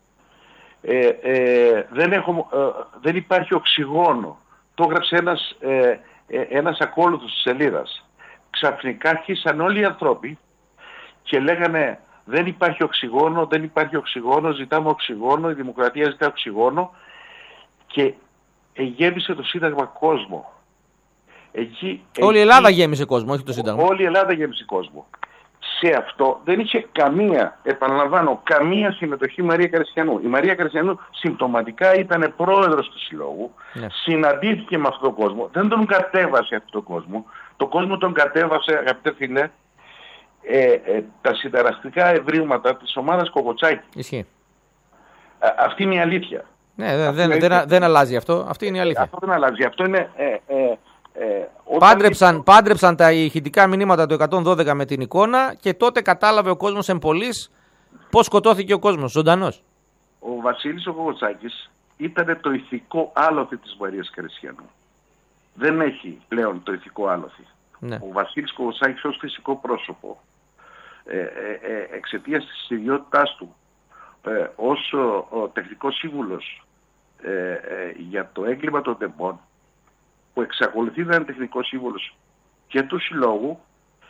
Ε, ε, δεν, έχω, ε, δεν υπάρχει οξυγόνο. Το έγραψε ένας, ε, ε, ένας ακόλουθος της σελίδας. Ξαφνικά αρχίσαν όλοι οι άνθρωποι και λέγανε δεν υπάρχει οξυγόνο, δεν υπάρχει οξυγόνο, ζητάμε οξυγόνο, η δημοκρατία ζητά οξυγόνο και γέμισε το Σύνταγμα κόσμο. Εκεί, όλη η εκεί, Ελλάδα γέμισε κόσμο, όχι το Σύνταγμα. Όλη η Ελλάδα γέμισε κόσμο. Σε αυτό δεν είχε καμία, επαναλαμβάνω, καμία συμμετοχή η Μαρία Καριστιανού. Η Μαρία Καριστιανού συμπτωματικά ήταν πρόεδρος του Συλλόγου, ναι. Συναντήθηκε με αυτόν τον κόσμο, δεν τον κατέβασε αυτόν τον κόσμο. Το κόσμο τον κατέβασε, αγαπητέ φίλε, ε, ε, τα συνταραστικά ευρήματα της ομάδας Κοκοτσάκη. Ισχύει. Α, αυτή είναι η αλήθεια. Ναι, δεν, δεν, δεν, δεν αλλάζει αυτό. Αυτή είναι η αλήθεια. Αυτό δεν αλλάζει. Αυτό είναι... Ε, ε, Ε, πάντρεψαν, ήταν... πάντρεψαν τα ηχητικά μηνύματα του εκατόν δώδεκα με την εικόνα και τότε κατάλαβε ο κόσμος εμπολής πώς σκοτώθηκε ο κόσμος, ζωντανός. Ο Βασίλης ο Κοκοτσάκης ήταν το ηθικό άλοθη της Μαρίας Καριστιανού. Δεν έχει πλέον το ηθικό άλοθη. Ναι. Ο Βασίλης Κοκοτσάκης ως φυσικό πρόσωπο, ε, ε, ε, εξαιτίας της ιδιότητάς του, ε, ως ο, ο τεχνικός σύμβουλος ε, ε, για το έγκλημα των τεμπών, που εξακολουθεί να είναι τεχνικός σύμβουλος και του Συλλόγου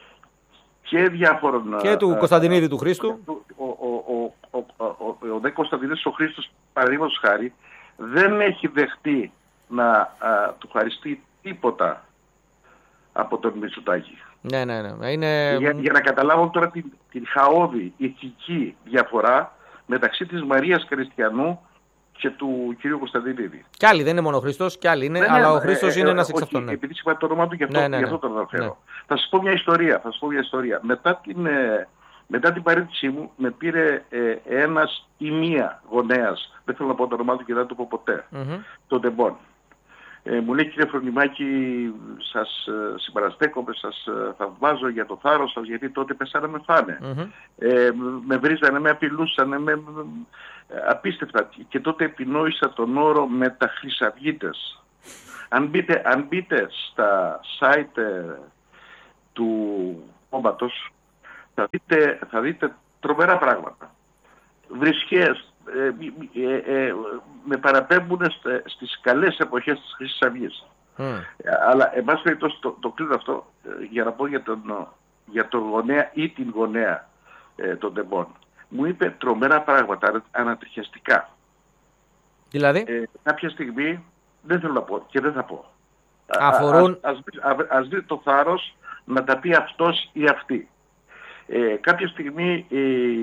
και διάφορων... Και του Κωνσταντινίδη του Χρήστου. Ο, ο, ο, ο, ο, ο, ο δε Κωνσταντινίδης ο Χρήστος, παραδείγματος χάρη, δεν έχει δεχτεί να α, του χαριστεί τίποτα από τον Μητσοτάκη. Ναι, ναι, ναι. Είναι... Για, για να καταλάβω τώρα την, την χαόδη ηθική διαφορά μεταξύ της Μαρίας Καριστιανού και του κυρίου Κωνσταντινίδη. Κι άλλοι, δεν είναι μόνο ο Χρήστος, κι άλλοι είναι, ναι, αλλά ναι, ο Χρήστος ε, είναι ε, ένας εξ αυτών. Ναι. Επειδή είπα το όνομα του, γι' αυτό, ναι, ναι, ναι. αυτό το αναφέρω. Ναι. Θα σας πω μια ιστορία. Θα σας πω μια ιστορία. Μετά, την, ε, μετά την παρέτησή μου, με πήρε ε, ένας ή μία γονέας, δεν θέλω να πω το όνομά του και δεν το πω ποτέ, mm-hmm. των τεμπών. Ε, μου λέει, κύριε Φρονιμάκη, σας ε, συμπαραστέκομαι, σας ε, θαυμάζω για το θάρρος σας, γιατί τότε πέσανε με φάνε. Mm-hmm. Ε, με βρίζανε, με απειλούσανε, με, με, απίστευτα. Και τότε επινόησα τον όρο μεταχρυσαυγίτες. Αν μπείτε, αν μπείτε στα site ε, του κόμματος, θα δείτε, θα δείτε τρομερά πράγματα. Βρισχές, ε, ε, ε, με παραπέμπουν στις καλές εποχές της Χρυσής Αυγής. Mm. Αλλά εν πάση περιπτώσει το, το κλείνω αυτό ε, για να πω για τον, για τον γονέα ή την γονέα ε, των τεμπών. Μου είπε τρομερά πράγματα, ανατριχιαστικά. Δηλαδή? Ε, κάποια στιγμή δεν θέλω να πω και δεν θα πω. Αφορούν... Ας, ας, ας, ας δει το θάρρος να τα πει αυτός ή αυτή. Ε, κάποια στιγμή ε,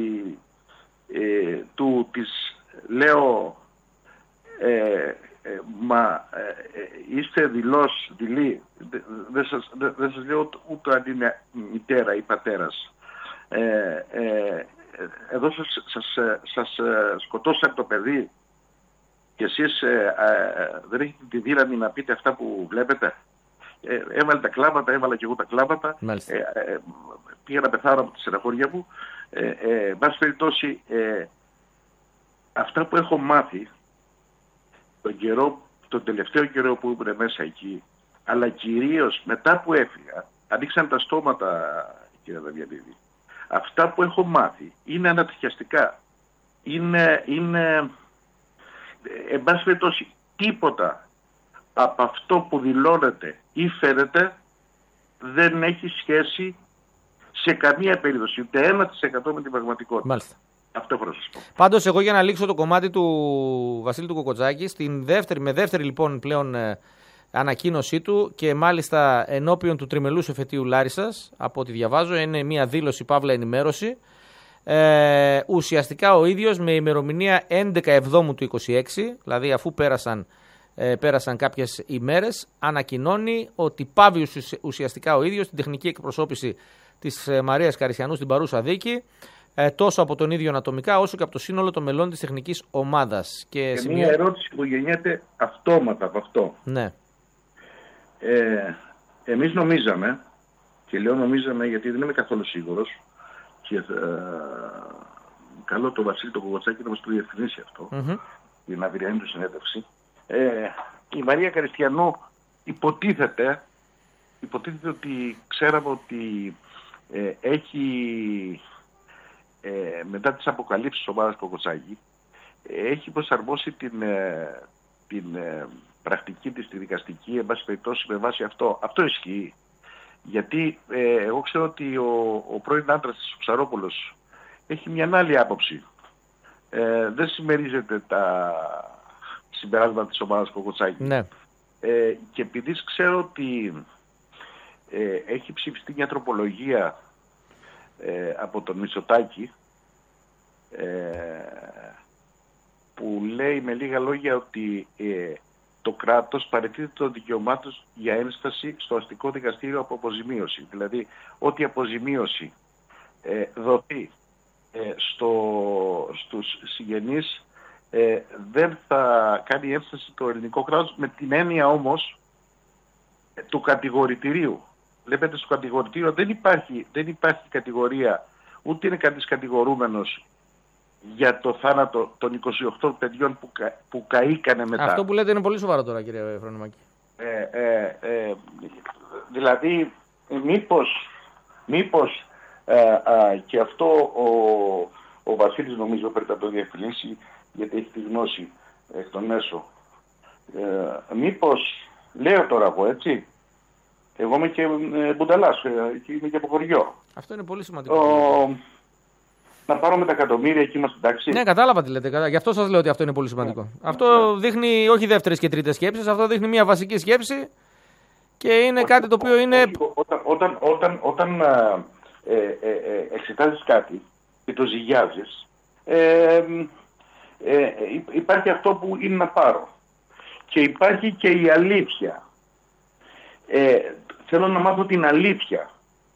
ε, του της λέω ε, ε, μα ε, είστε δηλώς, δειλή, δεν σας, δε, δε σας λέω ούτε αν είναι μητέρα ή πατέρας. Ε, ε, εδώ σας, σας, σας σκοτώσατε το παιδί και εσείς ε, ε, δεν έχετε τη δύναμη να πείτε αυτά που βλέπετε. Ε, έβαλε τα κλάματα, έβαλα και εγώ τα κλάματα. Ε, ε, πήγα να πεθάνω από τη στεναχώρια μου. Ε, ε, μπας περιπτώσει, ε, αυτά που έχω μάθει τον, καιρό, τον τελευταίο καιρό που ήμουν μέσα εκεί, αλλά κυρίως μετά που έφυγα, ανοίξαν τα στόματα, κύριε Δαβιανίδη. Αυτά που έχω μάθει είναι ανατριχιαστικά. Είναι, είναι εν πάση περιπτώσει, τίποτα από αυτό που δηλώνεται ή φαίνεται δεν έχει σχέση σε καμία περίπτωση, ούτε ένα τοις εκατό με την πραγματικότητα. Μάλιστα. Αυτό μπορώ να σας πω. Πάντως, εγώ για να λήξω το κομμάτι του Βασίλη του Κοκοτζάκη, στην δεύτερη, με δεύτερη λοιπόν πλέον ε, ανακοίνωσή του και μάλιστα ενώπιον του τριμελούς εφετείου Λάρισσας, από ό,τι διαβάζω, είναι μια δήλωση παύλα ενημέρωση. Ε, ουσιαστικά ο ίδιος με ημερομηνία έντεκα Εβδόμου του είκοσι έξι, δηλαδή αφού πέρασαν, ε, πέρασαν κάποιες ημέρες, ανακοινώνει ότι πάβει ουσιαστικά ο ίδιος την τεχνική εκπροσώπηση της ε, Μαρίας Καρισιανού στην παρούσα δίκη, ε, τόσο από τον ίδιο ανατομικά όσο και από το σύνολο των μελών της τεχνικής ομάδας. Και, και σημείο... μια ερώτηση που γεννιέται αυτόματα από αυτό. Ναι. Ε, εμείς νομίζαμε, και λέω νομίζαμε γιατί δεν είμαι καθόλου σίγουρος, και ε, καλό το Βασίλη τον Κοκοτσάκη να μας το διευκρινίσει αυτό, mm-hmm. για να αυριανή του συνέντευξη. Ε, η Μαρία Καριστιανού υποτίθεται, υποτίθεται ότι ξέραμε ότι ε, έχει ε, μετά τις αποκαλύψεις της ομάδας Κοκοτσάκη ε, έχει προσαρμόσει την, ε, την ε, πρακτική της, τη δικαστική, εν πάση περιπτώσει με βάση αυτό. Αυτό ισχύει. Γιατί ε, εγώ ξέρω ότι ο, ο πρώην άντρας της, ο Ψαρόπουλος, έχει μια άλλη άποψη. Ε, δεν συμμερίζεται τα συμπεράσματα της ομάδας Κοκοτσάκη. Ναι. Ε, και επειδή ξέρω ότι ε, έχει ψηφιστεί μια τροπολογία ε, από τον Μητσοτάκη ε, που λέει με λίγα λόγια ότι ε, το κράτος παραιτείται των δικαιωμάτων για ένσταση στο αστικό δικαστήριο από αποζημίωση. Δηλαδή, ό,τι αποζημίωση ε, δοθεί ε, στο, στους συγγενείς ε, δεν θα κάνει ένσταση το ελληνικό κράτος, με την έννοια όμως ε, του κατηγορητηρίου. Βλέπετε, στο κατηγορητήριο δεν υπάρχει, δεν υπάρχει κατηγορία, ούτε είναι κανείς κατηγορούμενος για το θάνατο των είκοσι οκτώ παιδιών που, κα, που καήκανε μετά. Αυτό που λέτε είναι πολύ σοβαρό τώρα, κύριε Φρονιμάκη. Ε, ε, ε, δηλαδή, μήπως, μήπως ε, ε, και αυτό ο, ο Βασίλης νομίζω πρέπει να το διευκρινίσει, γιατί έχει τη γνώση εκ των έσω. Ε, μήπως, λέω τώρα εγώ έτσι, εγώ είμαι και ε, μπουνταλάς, ε, και είμαι και από χωριό. Αυτό είναι πολύ σημαντικό. Ο, να πάρουμε τα εκατομμύρια εκεί είμαστε εντάξει. Ναι, κατάλαβα τι λέτε. Γι' αυτό σας λέω ότι αυτό είναι πολύ σημαντικό. Yeah. Αυτό yeah. δείχνει όχι δεύτερες και τρίτες σκέψεις, αυτό δείχνει μια βασική σκέψη και είναι όχι, κάτι το οποίο είναι... Όχι, όταν όταν, όταν, όταν ε, ε, ε, εξετάζεις κάτι και το ζυγιάζεις, ε, ε, υπάρχει αυτό που είναι να πάρω. Και υπάρχει και η αλήθεια. Ε, θέλω να μάθω την αλήθεια.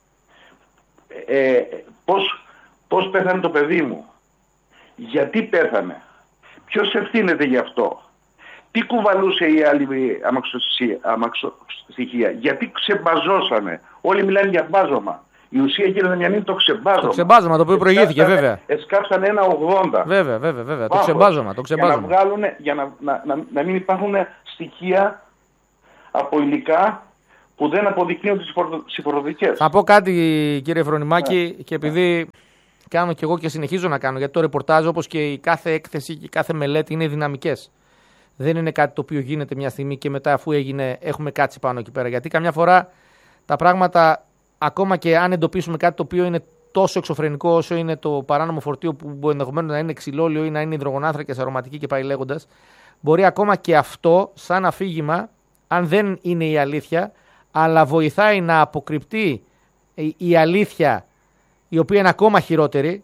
Ε, πώς... Πώς πέθανε το παιδί μου, γιατί πέθανε, ποιος ευθύνεται γι' αυτό, Τι κουβαλούσε η άλλη αμαξοστοιχεία, γιατί ξεμπαζώσανε. Όλοι μιλάνε για μπάζωμα. Η ουσία, κύριε Δαμιανή, είναι το ξεμπάζωμα. Το ξεμπάζωμα, το οποίο προηγήθηκε, βέβαια. Εσκάψαν ένα ογδόντα. Βέβαια, βέβαια, βέβαια. Το ξεμπάζωμα, το ξεμπάζωμα. Για να, βγάλουν, για να, να, να, να μην υπάρχουν στοιχεία από υλικά που δεν αποδεικνύουν τις συμφοροδικές. Θα πω κάτι, κύριε Φρονιμάκη, yeah. και επειδή κάνω κι εγώ και συνεχίζω να κάνω, γιατί το ρεπορτάζ, όπως και η κάθε έκθεση και η κάθε μελέτη, είναι δυναμικές. Δεν είναι κάτι το οποίο γίνεται μια στιγμή και μετά, αφού έγινε, έχουμε κάτσει πάνω εκεί πέρα. Γιατί καμιά φορά τα πράγματα, ακόμα και αν εντοπίσουμε κάτι το οποίο είναι τόσο εξωφρενικό όσο είναι το παράνομο φορτίο, που ενδεχομένως να είναι ξυλόλαιο ή να είναι υδρογονάνθρακες, αρωματική και πάει λέγοντας, μπορεί ακόμα και αυτό, σαν αφήγημα, αν δεν είναι η αλήθεια, αλλά βοηθάει να αποκρυπτεί η αλήθεια, η οποία είναι ακόμα χειρότερη,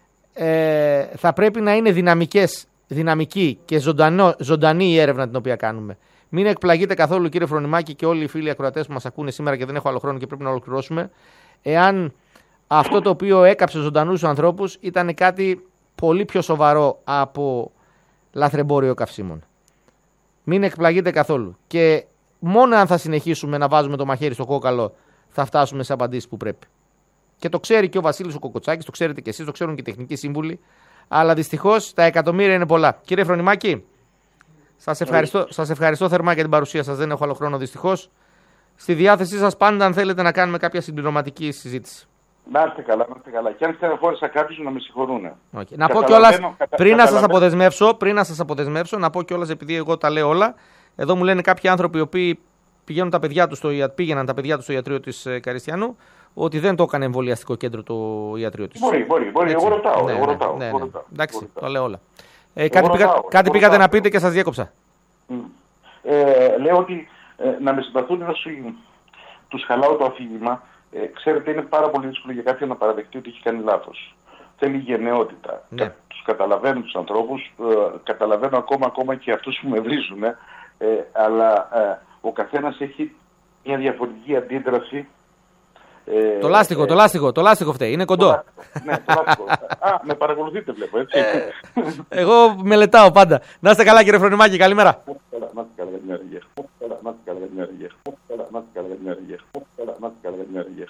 ε, θα πρέπει να είναι δυναμικές, δυναμική και ζωντανό, ζωντανή η έρευνα την οποία κάνουμε. Μην εκπλαγείτε καθόλου, κύριε Φρονιμάκη, και όλοι οι φίλοι ακροατές που μας ακούνε σήμερα, και δεν έχω άλλο χρόνο και πρέπει να ολοκληρώσουμε, εάν αυτό το οποίο έκαψε ζωντανούς ανθρώπους ήταν κάτι πολύ πιο σοβαρό από λαθρεμπόριο καυσίμων. Μην εκπλαγείτε καθόλου. Και μόνο αν θα συνεχίσουμε να βάζουμε το μαχαίρι στο κόκαλο, θα φτάσουμε σε απαντήσεις που πρέπει. Και το ξέρει και ο Βασίλης ο Κοκοτσάκης, το ξέρετε και εσείς, το ξέρουν και οι τεχνικοί σύμβουλοι. Αλλά δυστυχώς τα εκατομμύρια είναι πολλά. Κύριε Φρονιμάκη, σας ευχαριστώ, σας ευχαριστώ θερμά για την παρουσία σας. Δεν έχω άλλο χρόνο δυστυχώς. Στη διάθεσή σας πάντα, αν θέλετε να κάνουμε κάποια συμπληρωματική συζήτηση. Να είστε καλά, να είστε καλά. Και αν στεναχώρησα κάποιους, να με συγχωρούν. Okay. Να πω κιόλας, κατα... πριν, να σας αποδεσμεύσω, πριν να σας αποδεσμεύσω, να πω κιόλας, επειδή εγώ τα λέω όλα, εδώ μου λένε κάποιοι άνθρωποι οι οποίοι πηγαίνουν τα παιδιά τους στο, πήγαιναν τα παιδιά τους στο ιατρείο της Καριστιανού, ότι δεν το έκανε εμβολιαστικό κέντρο το ιατρείο της. Μπορεί, μπορεί, μπορεί. Εγώ ρωτάω. Ναι, εγώ ρωτάω, ναι, ναι, εγώ ναι. ρωτάω. Εντάξει, εγώ ρωτάω. το λέω όλα. Ε, κάτι πήγα, ρωτάω, κάτι πήγατε ρωτάω. να πείτε και σας διέκοψα. Mm. Ε, λέω ότι ε, να με συμπαθούν όσοι τους χαλάω το αφήγημα. Ε, ξέρετε, είναι πάρα πολύ δύσκολο για κάποιον να παραδεχτεί ότι έχει κάνει λάθος. Θέλει γενναιότητα. Ναι. Κα, τους καταλαβαίνω τους ανθρώπους, ε, καταλαβαίνω ακόμα, ακόμα και αυτούς που με βρίζουν, ε, αλλά ε, ο καθένας έχει μια διαφορετική αντίδραση. Ε, το λάστιχο, ε, το λάστιχο, το λάστιχο φταίει, είναι κοντό. Το ναι, το λάστιχο. Α, με παρακολουθείτε βλέπω, έτσι. Ε, εγώ μελετάω πάντα. Να είστε καλά, κύριε Φρονιμάκη, καλημέρα. Να είστε καλά για την αργία. Να είστε καλά για την αργία. Να είστε καλά για την αργία. Να είστε καλά για την αργία.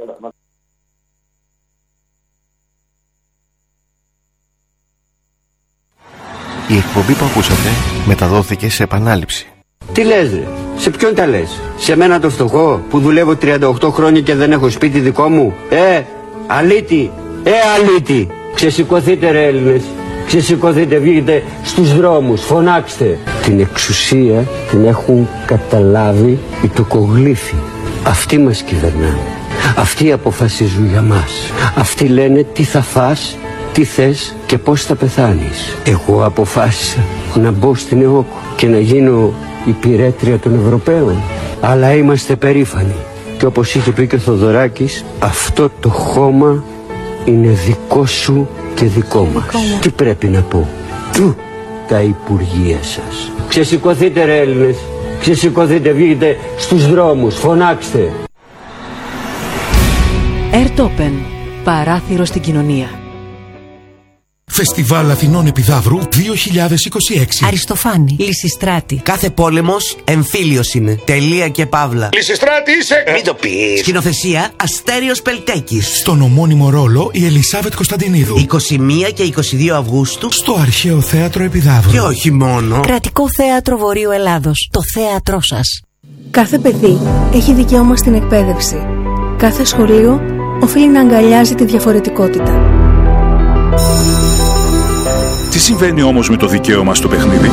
Η εκπομπή που ακούσατε μεταδόθηκε σε επανάληψη. Τι λες ρε, σε ποιον τα λες, σε μένα το φτωχό που δουλεύω τριάντα οκτώ χρόνια και δεν έχω σπίτι δικό μου? Ε, αλήτη, ε αλήτη. Ξεσηκωθείτε ρε Έλληνες, ξεσηκωθείτε, βγείτε στους δρόμους, φωνάξτε. Την εξουσία την έχουν καταλάβει οι τοκογλύφοι. Αυτοί μας κυβερνάνε, αυτοί αποφασίζουν για μας. Αυτοί λένε τι θα φας, τι θες και πώς θα πεθάνεις. Εγώ αποφάσισα να μπω στην ΕΟΚ και να γίνω υπηρέτρια των Ευρωπαίων. Αλλά είμαστε περήφανοι. Και όπως είχε πει και ο Θοδωράκης, αυτό το χώμα είναι δικό σου και δικό μας. Τι πρέπει να πω? Του τα υπουργεία σας. Ξεσηκωθείτε ρε Έλληνες, ξεσηκωθείτε, βγείτε στους δρόμους, φωνάξτε. Airtopen, παράθυρο στην κοινωνία. Φεστιβάλ Αθηνών Επιδαύρου δύο χιλιάδες είκοσι έξι. Αριστοφάνη, Λυσιστράτη. Κάθε πόλεμος εμφύλιος είναι. Τελεία και παύλα. Λυσιστράτη είσαι! Μην το πεις. Σκηνοθεσία Αστέριος Πελτέκης. Στον ομώνυμο ρόλο η Ελισάβετ Κωνσταντινίδου. είκοσι μία και είκοσι δύο Αυγούστου. Στο Αρχαίο Θέατρο Επιδαύρου. Και όχι μόνο. Κρατικό Θέατρο Βορείου Ελλάδος. Το θέατρό σας. Κάθε παιδί έχει δικαίωμα στην εκπαίδευση. Κάθε σχολείο οφείλει να αγκαλιάζει τη διαφορετικότητα. Τι συμβαίνει όμως με το δικαίωμα στο παιχνίδι?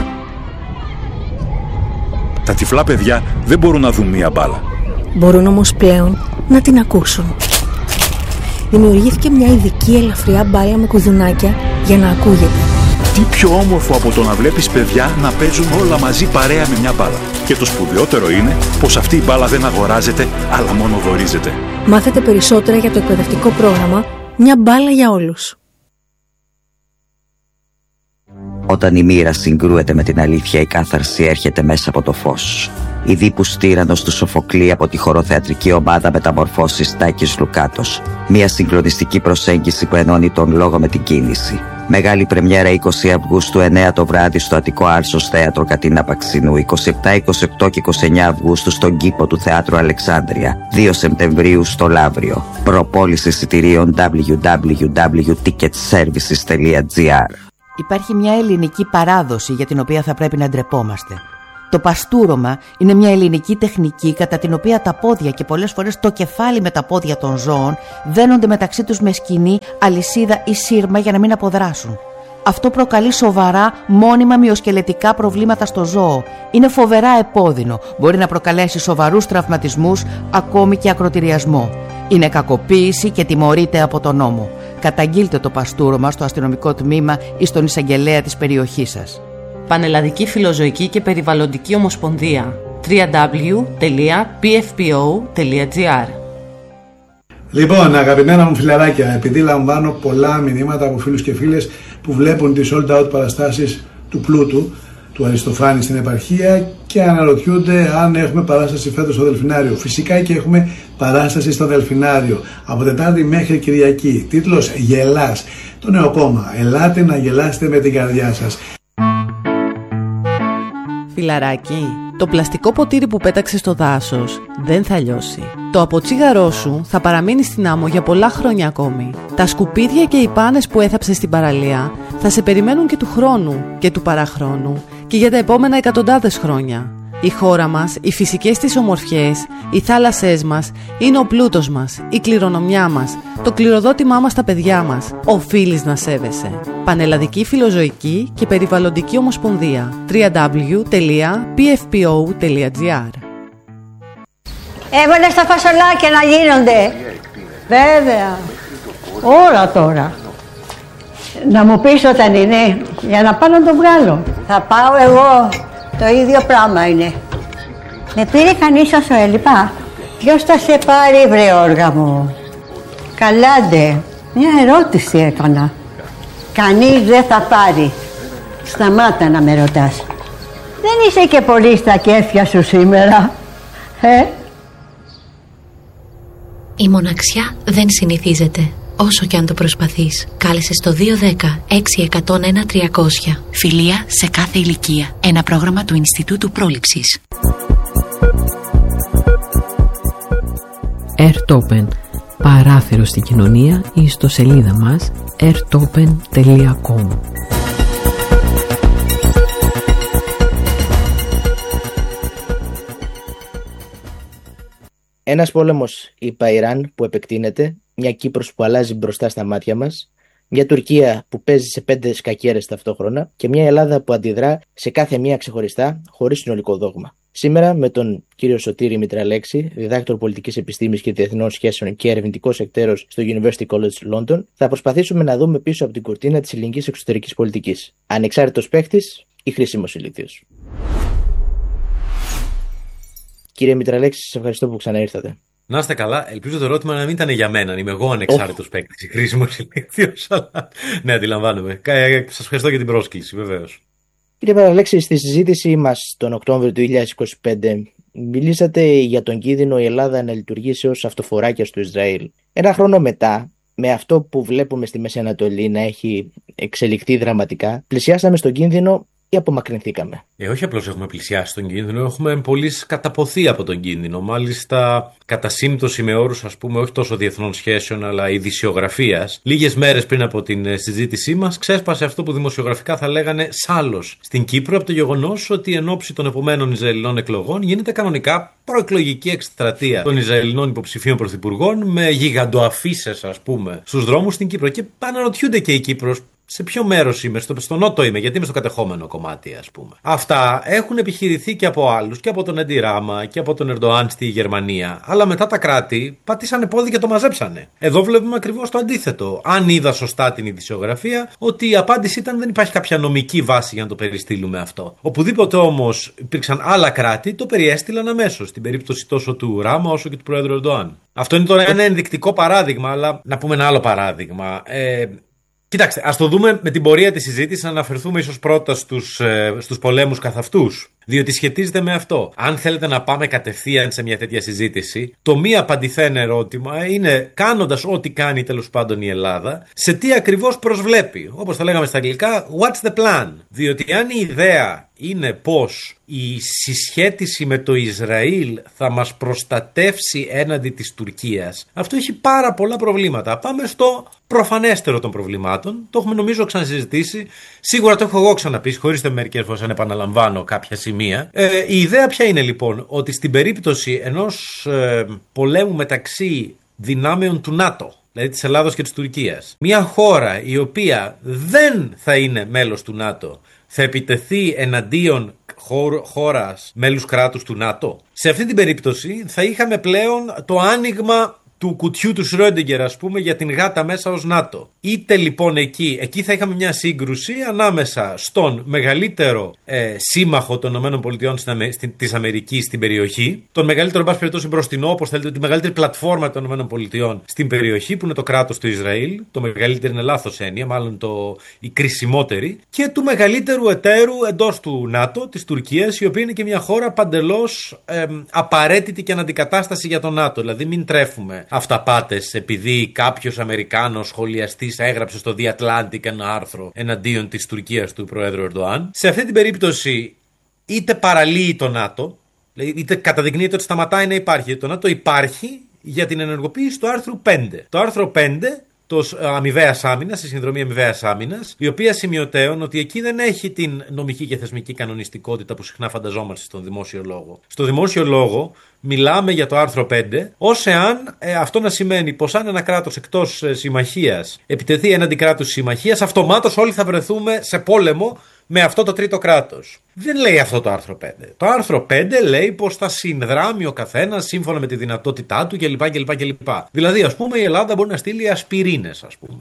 Τα τυφλά παιδιά δεν μπορούν να δουν μία μπάλα. Μπορούν όμως πλέον να την ακούσουν. Δημιουργήθηκε μια ειδική ελαφριά μπάλα με κουδουνάκια για να ακούγεται. Τι πιο όμορφο από το να βλέπεις παιδιά να παίζουν όλα μαζί παρέα με μια μπάλα. Και το σπουδαιότερο είναι πως αυτή η μπάλα δεν αγοράζεται, αλλά μόνο δωρίζεται. Μάθετε περισσότερα για το εκπαιδευτικό πρόγραμμα «Μια μπάλα για όλους». Όταν η μοίρα συγκρούεται με την αλήθεια, η κάθαρση έρχεται μέσα από το φως. Η Δίπους Τύραννος του Σοφοκλή από τη χοροθεατρική ομάδα Μεταμορφώσεις Τάκης Λουκάτος. Μια συγκλονιστική προσέγγιση που ενώνει τον λόγο με την κίνηση. Μεγάλη πρεμιέρα είκοσι Αυγούστου εννέα το βράδυ στο Αττικό Άρσος Θέατρο Κατίνα Παξινού, είκοσι επτά, είκοσι οκτώ και είκοσι εννέα Αυγούστου στον κήπο του Θεάτρου Αλεξάνδρεια, δύο Σεπτεμβρίου στο Λαύριο. Προπόληση εισιτηρίων double-u double-u double-u τελεία ticket services τελεία gr. Υπάρχει μια ελληνική παράδοση για την οποία θα πρέπει να ντρεπόμαστε. Το παστούρωμα είναι μια ελληνική τεχνική κατά την οποία τα πόδια και πολλές φορές το κεφάλι με τα πόδια των ζώων δένονται μεταξύ τους με σκηνή, αλυσίδα ή σύρμα για να μην αποδράσουν. Αυτό προκαλεί σοβαρά μόνιμα μυοσκελετικά προβλήματα στο ζώο. Είναι φοβερά επώδυνο, μπορεί να προκαλέσει σοβαρούς τραυματισμούς, ακόμη και ακροτηριασμό. Είναι κακοποίηση και τιμωρείται από τον νόμο. Καταγγείλτε το παστούρωμα στο αστυνομικό τμήμα ή στον εισαγγελέα της περιοχής σας. Πανελλαδική Φιλοζωική και Περιβαλλοντική Ομοσπονδία double-u double-u double-u τελεία πι εφ πι ο τελεία τζι αρ. Λοιπόν, αγαπημένα μου φιλαράκια, επειδή λαμβάνω πολλά μηνύματα από φίλους και φίλες που βλέπουν τις sold out παραστάσεις του Πλούτου, του Αριστοφάνη στην επαρχία και αναρωτιούνται αν έχουμε παράσταση φέτος στο Δελφινάριο. Φυσικά και έχουμε παράσταση στο Δελφινάριο από Τετάρτη μέχρι Κυριακή. Τίτλος «Γελάς». Το νέο κόμμα. Ελάτε να γελάσετε με την καρδιά σας. Φιλαράκι, το πλαστικό ποτήρι που πέταξες στο δάσος δεν θα λιώσει. Το αποτσίγαρό σου θα παραμείνει στην άμμο για πολλά χρόνια ακόμη. Τα σκουπίδια και οι πάνες που έθαψες στην παραλία θα σε περιμένουν και του χρόνου και του παραχρόνου και για τα επόμενα εκατοντάδες χρόνια. Η χώρα μας, οι φυσικές της ομορφιές, οι θάλασσές μας είναι ο πλούτος μας, η κληρονομιά μας, το κληροδότημά μας στα παιδιά μας. Οφείλεις να σέβεσαι. Πανελλαδική Φιλοζωική και Περιβαλλοντική Ομοσπονδία double-u double-u double-u τελεία πι εφ πι ο τελεία τζι αρ. Έβαλες τα φασολάκια να γίνονται. Βέβαια. Όλα τώρα. Να μου πεις όταν είναι, για να πάω να το βγάλω. Θα πάω εγώ. Το ίδιο πράγμα είναι. Με πήρε κανείς όσο έλειπα. Ποιος θα σε πάρει, βρε όργα μου? Καλάντε. Μια ερώτηση έκανα. Κανείς δεν θα πάρει. Σταμάτα να με ρωτάς. Δεν είσαι και πολύ στα κέφια σου σήμερα, ε? Η μοναξιά δεν συνηθίζεται, όσο και αν το προσπαθείς. Κάλεσε στο δύο ένα μηδέν έξι ένα μηδέν ένα τριακόσια. Φιλία σε κάθε ηλικία. Ένα πρόγραμμα του Ινστιτούτου Πρόληψης. Airtopen. Παράθυρο στην κοινωνία ή ιστοσελίδα μας airtopen τελεία com. Ένας πόλεμος, είπα, Ιράν που επεκτείνεται, μια Κύπρος που αλλάζει μπροστά στα μάτια μας, μια Τουρκία που παίζει σε πέντε σκακέρες ταυτόχρονα και μια Ελλάδα που αντιδρά σε κάθε μία ξεχωριστά, χωρίς συνολικό δόγμα. Σήμερα, με τον κύριο Σωτήρη Μητραλέξη, διδάκτορ πολιτικής επιστήμης και διεθνών σχέσεων και ερευνητικός εκτέρος στο University College London, θα προσπαθήσουμε να δούμε πίσω από την κουρτίνα της ελληνικής εξωτερικής πολιτικής. Ανεξάρτητος παίχτης ή χρήσιμος ηλίθιος. Κύριε Μητραλέξη, σας ευχαριστώ που ξαναήρθατε. Να είστε καλά. Ελπίζω το ερώτημα να μην ήταν για μένα. Αν είμαι εγώ ανεξάρτητος παίκτης ή χρήσιμος ηλίθιος. Αλλά ναι, αντιλαμβάνομαι. Σας ευχαριστώ για την πρόσκληση, βεβαίως. Κύριε Μητραλέξη, στη συζήτησή μας τον Οκτώβριο του δύο χιλιάδες είκοσι πέντε μιλήσατε για τον κίνδυνο η Ελλάδα να λειτουργήσει ως αυτοφοράκια του Ισραήλ. Ένα χρόνο μετά, με αυτό που βλέπουμε στη Μέση Ανατολή να έχει εξελιχθεί δραματικά, πλησιάσαμε στον κίνδυνο ή απομακρυνθήκαμε? Ε, όχι απλώς έχουμε πλησιάσει τον κίνδυνο, έχουμε πολύ καταποθεί από τον κίνδυνο. Μάλιστα, κατά σύμπτωση με όρους, ας πούμε, όχι τόσο διεθνών σχέσεων, αλλά ειδησιογραφίας. Λίγες μέρες πριν από την συζήτησή μας, ξέσπασε αυτό που δημοσιογραφικά θα λέγανε σάλος στην Κύπρο από το γεγονός ότι εν ώψη των επομένων Ισραηλινών εκλογών γίνεται κανονικά προεκλογική εκστρατεία των Ισραηλινών υποψηφίων πρωθυπουργών με γιγαντοαφίσες, ας πούμε, στους δρόμους στην Κύπρο. Και αναρωτιούνται και η Κύπρος. Σε ποιο μέρος είμαι, στο, στο νότο είμαι, γιατί είμαι στο κατεχόμενο κομμάτι, ας πούμε. Αυτά έχουν επιχειρηθεί και από άλλους, και από τον Έντι Ράμα και από τον Ερντοάν στη Γερμανία. Αλλά μετά τα κράτη πατήσανε πόδι και το μαζέψανε. Εδώ βλέπουμε ακριβώς το αντίθετο. Αν είδα σωστά την ειδησιογραφία, ότι η απάντηση ήταν δεν υπάρχει κάποια νομική βάση για να το περιστύλουμε αυτό. Οπουδήποτε όμως υπήρξαν άλλα κράτη, το περιέστειλαν αμέσως. Στην περίπτωση τόσο του Ράμα όσο και του Πρόεδρου Ερντοάν. Αυτό είναι τώρα ένα ενδεικτικό παράδειγμα, αλλά να πούμε ένα άλλο παράδειγμα. Ε, Κοιτάξτε, ας το δούμε με την πορεία της συζήτησης, να αναφερθούμε ίσως πρώτα στους, ε, στους πολέμους καθ' αυτούς. Διότι σχετίζεται με αυτό. Αν θέλετε να πάμε κατευθείαν σε μια τέτοια συζήτηση, το μη απαντηθέν ερώτημα είναι, κάνοντας ό,τι κάνει τέλος πάντων η Ελλάδα, σε τι ακριβώς προσβλέπει. Όπως θα λέγαμε στα αγγλικά, what's the plan? Διότι αν η ιδέα είναι πως η συσχέτιση με το Ισραήλ θα μας προστατεύσει έναντι της Τουρκίας, αυτό έχει πάρα πολλά προβλήματα. Πάμε στο προφανέστερο των προβλημάτων. Το έχουμε νομίζω ξανασυζητήσει. Σίγουρα το έχω εγώ ξαναπεί, χωρίστε μερικές φορές αν επαναλαμβάνω κάποια σημεία. Ε, η ιδέα ποια είναι λοιπόν? Ότι στην περίπτωση ενός ε, πολέμου μεταξύ δυνάμεων του ΝΑΤΟ, δηλαδή της Ελλάδος και της Τουρκίας, μια χώρα η οποία δεν θα είναι μέλος του ΝΑΤΟ θα επιτεθεί εναντίον χώρας μέλους κράτους του ΝΑΤΟ. Σε αυτή την περίπτωση θα είχαμε πλέον το άνοιγμα του κουτιού του Σρόντιγκερ, ας πούμε, για την γάτα μέσα ως ΝΑΤΟ. Είτε λοιπόν εκεί, εκεί θα είχαμε μια σύγκρουση ανάμεσα στον μεγαλύτερο ε, σύμμαχο των ΗΠΑ της Αμερικής στην περιοχή, τον μεγαλύτερο, εν πάση περιπτώσει, μπροστινό, όπως θέλετε, τη μεγαλύτερη πλατφόρμα των ΗΠΑ στην περιοχή, που είναι το κράτος του Ισραήλ. Το μεγαλύτερο είναι λάθος έννοια, μάλλον το, η κρισιμότερη, και του μεγαλύτερου εταίρου εντός του ΝΑΤΟ, της Τουρκίας, η οποία είναι και μια χώρα παντελώς ε, απαραίτητη και αναντικατάσταση για το ΝΑΤΟ. Δηλαδή, μην τρέφουμε αυταπάτες επειδή κάποιος Αμερικάνος σχολιαστής έγραψε στο The Atlantic ένα άρθρο εναντίον της Τουρκίας του Προέδρου Ερντοάν. Σε αυτή την περίπτωση είτε παραλύει το ΝΑΤΟ, είτε καταδεικνύεται ότι σταματάει να υπάρχει. Το ΝΑΤΟ υπάρχει για την ενεργοποίηση του άρθρου πέντε. Το άρθρο πέντε, το αμοιβαίας άμυνας, η συνδρομή αμοιβαίας άμυνας, η οποία σημειωτέων ότι εκεί δεν έχει την νομική και θεσμική κανονιστικότητα που συχνά φανταζόμαστε στον δημόσιο λόγο. Στο δημόσιο λόγο μιλάμε για το άρθρο πέντε, ως εάν ε, αυτό να σημαίνει πως αν ένα κράτος εκτός ε, συμμαχίας επιτεθεί έναντι κράτους συμμαχίας, αυτομάτως όλοι θα βρεθούμε σε πόλεμο με αυτό το τρίτο κράτος. Δεν λέει αυτό το άρθρο πέντε. Το άρθρο πέντε λέει πως θα συνδράμει ο καθένας σύμφωνα με τη δυνατότητά του κλπ. κλπ, κλπ. Δηλαδή, ας πούμε, η Ελλάδα μπορεί να στείλει ασπιρίνες, ας πούμε,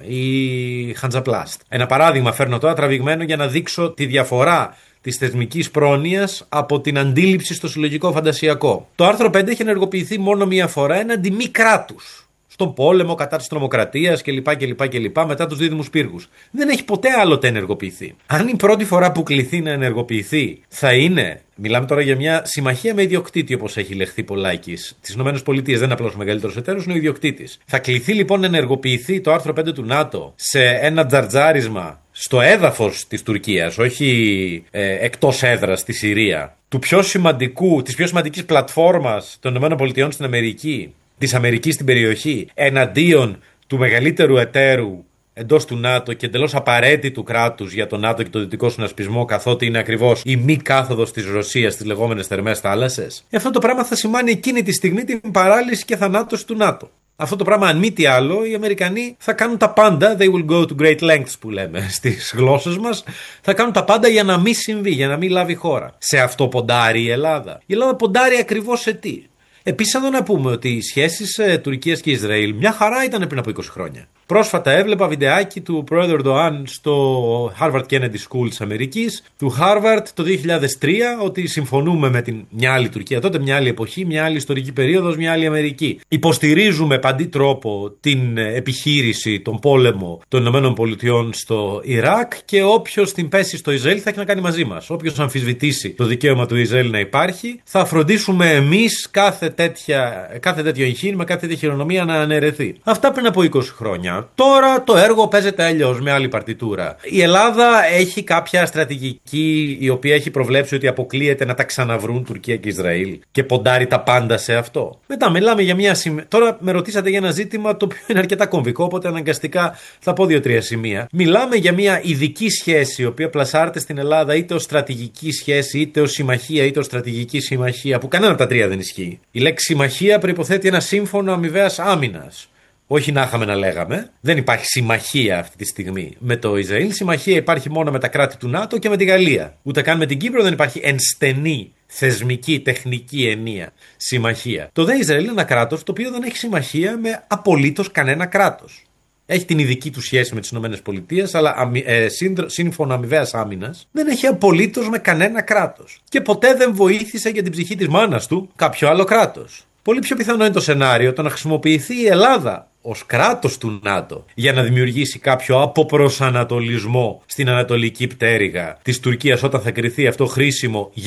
ή χαντζαπλάστ. Ένα παράδειγμα φέρνω τώρα τραβηγμένο για να δείξω τη διαφορά της θεσμικής πρόνοιας από την αντίληψη στο συλλογικό φαντασιακό. Το άρθρο πέντε έχει ενεργοποιηθεί μόνο μία φορά έναντι μη κράτους. Στον πόλεμο κατά της τρομοκρατίας κλπ. κλπ, κλπ. Μετά τους δίδυμους πύργους. Δεν έχει ποτέ άλλοτε ενεργοποιηθεί. Αν η πρώτη φορά που κληθεί να ενεργοποιηθεί θα είναι, μιλάμε τώρα για μια συμμαχία με ιδιοκτήτη, όπως έχει λεχθεί πολλάκις, τις ΗΠΑ, δεν είναι απλώς ο μεγαλύτερος εταίρος, είναι ο ιδιοκτήτης. Θα κληθεί λοιπόν να ενεργοποιηθεί το άρθρο πέντε του ΝΑΤΟ σε ένα τζαρτζάρισμα στο έδαφος της Τουρκίας, όχι ε, εκτός έδρας στη Συρία, του πιο σημαντικού, της πιο σημαντικής πλατφόρμας των ΗΠΑ στην Αμερική, της Αμερικής στην περιοχή, εναντίον του μεγαλύτερου εταίρου εντός του ΝΑΤΟ και εντελώς απαραίτητου κράτους για το ΝΑΤΟ και το δυτικό συνασπισμό, καθότι είναι ακριβώς η μη κάθοδος της Ρωσίας στις λεγόμενες θερμές θάλασσες. Αυτό το πράγμα θα σημάνει εκείνη τη στιγμή την παράλυση και θανάτωση του ΝΑΤΟ. Αυτό το πράγμα, αν μη τι άλλο, οι Αμερικανοί θα κάνουν τα πάντα, they will go to great lengths που λέμε στις γλώσσες μας, θα κάνουν τα πάντα για να μην συμβεί, για να μην λάβει χώρα. Σε αυτό ποντάρει η Ελλάδα. Η Ελλάδα ποντάρει ακριβώς σε τι? Επίσης, εδώ να πούμε ότι οι σχέσεις ε, Τουρκίας και Ισραήλ μια χαρά ήταν πριν από είκοσι χρόνια. Πρόσφατα έβλεπα βιντεάκι του Πρόεδρου Ερντοάν στο Harvard Kennedy School της Αμερικής, του Harvard το δύο χιλιάδες τρία, ότι συμφωνούμε με την μια άλλη Τουρκία τότε, μια άλλη εποχή, μια άλλη ιστορική περίοδος, μια άλλη Αμερική. Υποστηρίζουμε παντί τρόπο την επιχείρηση, τον πόλεμο των ΗΠΑ στο Ιράκ και όποιος την πέσει στο Ισραήλ θα έχει να κάνει μαζί μας. Όποιος αμφισβητήσει το δικαίωμα του Ισραήλ να υπάρχει, θα φροντίσουμε εμείς κάθε, τέτοια, κάθε τέτοιο εγχείρημα, κάθε τέτοια χειρονομία να αναιρεθεί. Αυτά πριν από είκοσι χρόνια. Τώρα το έργο παίζεται αλλιώς, με άλλη παρτιτούρα. Η Ελλάδα έχει κάποια στρατηγική η οποία έχει προβλέψει ότι αποκλείεται να τα ξαναβρούν Τουρκία και Ισραήλ και ποντάρει τα πάντα σε αυτό. Μετά μιλάμε για μια σημεία. Τώρα με ρωτήσατε για ένα ζήτημα το οποίο είναι αρκετά κομβικό, οπότε αναγκαστικά θα πω δύο-τρία σημεία. Μιλάμε για μια ειδική σχέση η οποία πλασάρεται στην Ελλάδα είτε ως στρατηγική σχέση, είτε ως συμμαχία, είτε ως στρατηγική συμμαχία, που κανένα από τα τρία δεν ισχύει. Η λέξη συμμαχία προϋποθέτει ένα σύμφωνο αμοιβαίας άμυνας. Όχι να είχαμε να λέγαμε. Δεν υπάρχει συμμαχία αυτή τη στιγμή με το Ισραήλ. Συμμαχία υπάρχει μόνο με τα κράτη του ΝΑΤΟ και με τη Γαλλία. Ούτε καν με την Κύπρο δεν υπάρχει ενστενή θεσμική, τεχνική ενία συμμαχία. Το δε Ισραήλ είναι ένα κράτος το οποίο δεν έχει συμμαχία με απολύτως κανένα κράτος. Έχει την ειδική του σχέση με τις ΗΠΑ, αλλά ε, σύμφωνα αμοιβαίας άμυνας δεν έχει απολύτως με κανένα κράτος. Και ποτέ δεν βοήθησε για την ψυχή της μάνας του κάποιο άλλο κράτος. Πολύ πιο πιθανό είναι το σενάριο το να χρησιμοποιηθεί η Ελλάδα ως κράτος του ΝΑΤΟ για να δημιουργήσει κάποιο αποπροσανατολισμό στην ανατολική πτέρυγα της Τουρκίας όταν θα κριθεί αυτό χρήσιμο για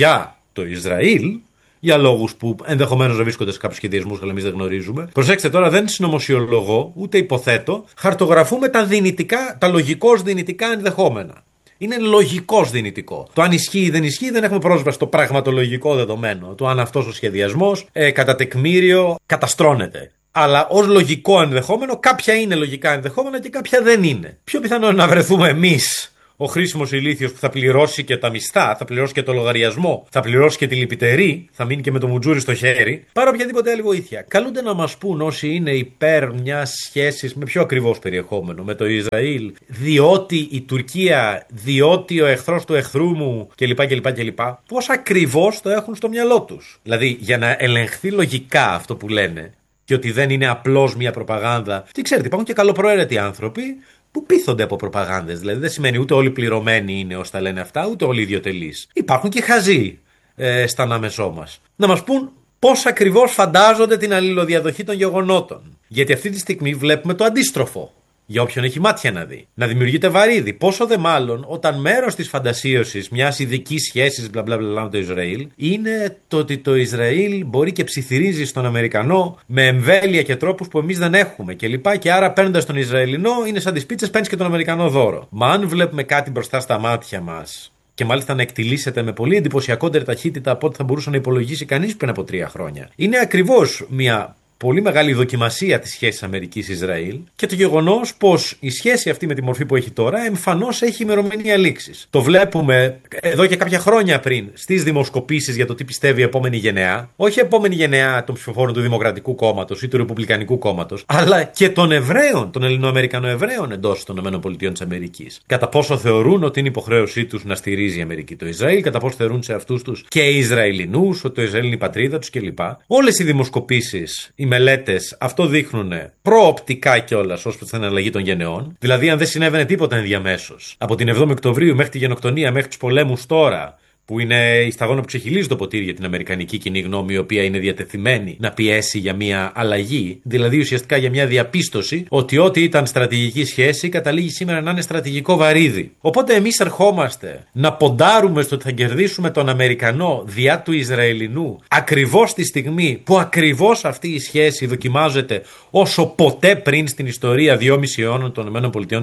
το Ισραήλ, για λόγους που ενδεχομένως να βρίσκονται σε κάποιους σχεδιασμούς, αλλά εμείς δεν γνωρίζουμε. Προσέξτε τώρα, δεν συνωμοσιολογώ, ούτε υποθέτω, χαρτογραφούμε τα δυνητικά, τα λογικώς δυνητικά ενδεχόμενα. Είναι λογικώς δυνητικό. Το αν ισχύει ή δεν ισχύει, δεν έχουμε πρόσβαση στο πραγματολογικό δεδομένο. Το αν αυτός ο σχεδιασμός ε, κατά τεκμήριο καταστρώνεται. Αλλά ως λογικό ενδεχόμενο, κάποια είναι λογικά ενδεχόμενα και κάποια δεν είναι. Πιο πιθανό είναι να βρεθούμε εμείς, ο χρήσιμος ηλίθιος που θα πληρώσει και τα μισθά, θα πληρώσει και το λογαριασμό, θα πληρώσει και τη λυπητερή, θα μείνει και με το μουτζούρι στο χέρι, παρά οποιαδήποτε άλλη βοήθεια. Καλούνται να μας πούν όσοι είναι υπέρ μιας σχέσης με πιο ακριβώς περιεχόμενο με το Ισραήλ, διότι η Τουρκία, διότι ο εχθρός του εχθρού μου κλπ. κλπ, κλπ. Πώς ακριβώς το έχουν στο μυαλό τους. Δηλαδή, για να ελεγχθεί λογικά αυτό που λένε, και ότι δεν είναι απλώς μια προπαγάνδα. Τι ξέρετε, υπάρχουν και καλοπροαίρετοι άνθρωποι που πείθονται από προπαγάνδες. Δηλαδή δεν σημαίνει ούτε όλοι πληρωμένοι είναι όσοι τα λένε αυτά, ούτε όλοι ιδιωτελείς. Υπάρχουν και χαζοί ε, στα ανάμεσό μας. Να μας πούν πώς ακριβώς φαντάζονται την αλληλοδιαδοχή των γεγονότων. Γιατί αυτή τη στιγμή βλέπουμε το αντίστροφο. Για όποιον έχει μάτια να δει. Να δημιουργείται βαρύδι. Πόσο δε μάλλον όταν μέρος της φαντασίωσης μιας ειδικής σχέσης μπλα μπλα μπλα με το Ισραήλ είναι το ότι το Ισραήλ μπορεί και ψιθυρίζει στον Αμερικανό με εμβέλεια και τρόπους που εμείς δεν έχουμε κλπ. Και, και άρα παίρνοντας τον Ισραηλινό είναι σαν τις πίτσες, παίρνεις και τον Αμερικανό δώρο. Μα αν βλέπουμε κάτι μπροστά στα μάτια μας και μάλιστα να εκτιλήσεται με πολύ εντυπωσιακότερη ταχύτητα από ό,τι θα μπορούσε να υπολογίσει κανείς πριν από τρία χρόνια, είναι ακριβώς μια πολύ μεγάλη δοκιμασία της σχέσης Αμερικής-Ισραήλ και το γεγονός πως η σχέση αυτή με τη μορφή που έχει τώρα εμφανώς έχει ημερομηνία λήξης. Το βλέπουμε εδώ και κάποια χρόνια πριν στις δημοσκοπήσεις για το τι πιστεύει η επόμενη γενεά, όχι η επόμενη γενεά των ψηφοφόρων του Δημοκρατικού Κόμματος ή του Ρεπουμπλικανικού Κόμματος, αλλά και των Εβραίων, των Ελληνοαμερικανοεβραίων εντός των ΗΠΑ. Κατά πόσο θεωρούν ότι είναι υποχρέωσή τους να στηρίζει η Αμερική το Ισραήλ, κατά πόσο θεωρούν σε αυτούς τους και οι Ισραηλινούς, ότι το Ισραήλ είναι η πατρίδα τους κλπ. Όλες οι δημοσκοπήσεις, οι μελέτες αυτό δείχνουν προοπτικά κιόλας ως προς την αλλαγή των γενεών. Δηλαδή, αν δεν συνέβαινε τίποτα ενδιαμέσως από την εβδόμη Οκτωβρίου μέχρι τη γενοκτονία, μέχρι τους πολέμους τώρα, που είναι η σταγόνα που ξεχυλίζει το ποτήρι για την αμερικανική κοινή γνώμη, η οποία είναι διατεθειμένη να πιέσει για μια αλλαγή, δηλαδή ουσιαστικά για μια διαπίστωση ότι ό,τι ήταν στρατηγική σχέση καταλήγει σήμερα να είναι στρατηγικό βαρύδι. Οπότε εμείς ερχόμαστε να ποντάρουμε στο ότι θα κερδίσουμε τον Αμερικανό διά του Ισραηλινού ακριβώς τη στιγμή που ακριβώς αυτή η σχέση δοκιμάζεται όσο ποτέ πριν στην ιστορία δυόμισι αιώνων των ΗΠΑ.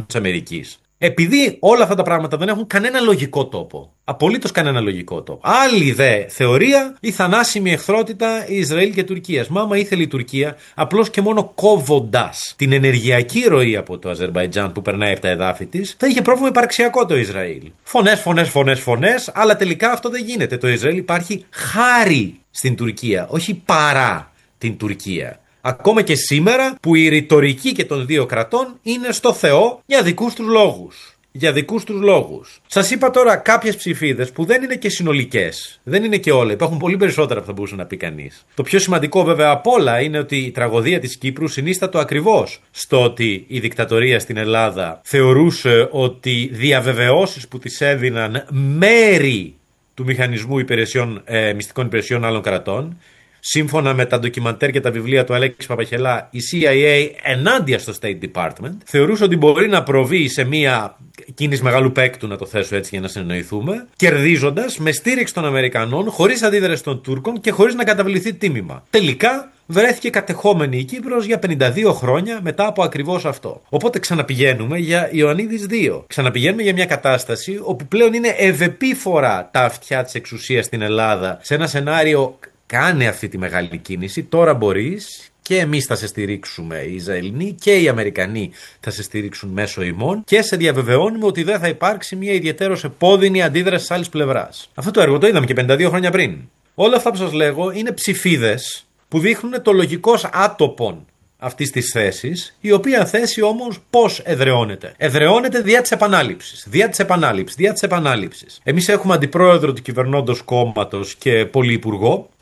Επειδή όλα αυτά τα πράγματα δεν έχουν κανένα λογικό τόπο. Απολύτως κανένα λογικό τόπο. Άλλη δε θεωρία, η θανάσιμη εχθρότητα Ισραήλ και Τουρκίας. Μα άμα ήθελε η Τουρκία, απλώς και μόνο κόβοντας την ενεργειακή ροή από το Αζερμπαϊτζάν που περνάει από τα εδάφη της, θα είχε πρόβλημα υπαρξιακό το Ισραήλ. Φωνές, φωνές, φωνές, φωνές, αλλά τελικά αυτό δεν γίνεται. Το Ισραήλ υπάρχει χάρη στην Τουρκία, όχι παρά την Τουρκία. Ακόμα και σήμερα που η ρητορική και των δύο κρατών είναι στο Θεό για δικούς τους λόγους. Για δικούς τους λόγους. Σας είπα τώρα κάποιες ψηφίδες που δεν είναι και συνολικές. Δεν είναι και όλα. Υπάρχουν πολύ περισσότερα που θα μπορούσε να πει κανείς. Το πιο σημαντικό βέβαια απ' όλα είναι ότι η τραγωδία της Κύπρου συνίστατο ακριβώς στο ότι η δικτατορία στην Ελλάδα θεωρούσε ότι διαβεβαιώσεις που της έδιναν μέρη του μηχανισμού υπηρεσιών, ε, μυστικών υπηρεσιών άλλων κρατών. Σύμφωνα με τα ντοκιμαντέρ και τα βιβλία του Αλέξη Παπαχελά, η σι άι έι ενάντια στο State Department θεωρούσε ότι μπορεί να προβεί σε μια κίνηση μεγάλου παίκτου, να το θέσω έτσι για να συνεννοηθούμε, κερδίζοντας με στήριξη των Αμερικανών, χωρίς αντίδραση των Τούρκων και χωρίς να καταβληθεί τίμημα. Τελικά βρέθηκε κατεχόμενη η Κύπρος για πενήντα δύο χρόνια μετά από ακριβώς αυτό. Οπότε ξαναπηγαίνουμε για Ιωαννίδης δύο. Ξαναπηγαίνουμε για μια κατάσταση όπου πλέον είναι ευεπίφορα τα αυτιά της εξουσίας στην Ελλάδα σε ένα σενάριο. Κάνε αυτή τη μεγάλη κίνηση, τώρα μπορείς και εμείς θα σε στηρίξουμε οι Ισραηλινοί και οι Αμερικανοί θα σε στηρίξουν μέσω ημών και σε διαβεβαιώνουμε ότι δεν θα υπάρξει μια ιδιαίτερος επώδυνη αντίδραση της άλλης πλευράς. Αυτό το έργο το είδαμε και πενήντα δύο χρόνια πριν. Όλα αυτά που σας λέγω είναι ψηφίδες που δείχνουν το λογικός άτοπον αυτής της θέσης, η οποία θέση όμως πώς εδραιώνεται. Εδραιώνεται διά της επανάληψης. Διά της επανάληψης. Διά της επανάληψης. Εμείς έχουμε αντιπρόεδρο του κυβερνώντος κόμματος και πολυυπουργό,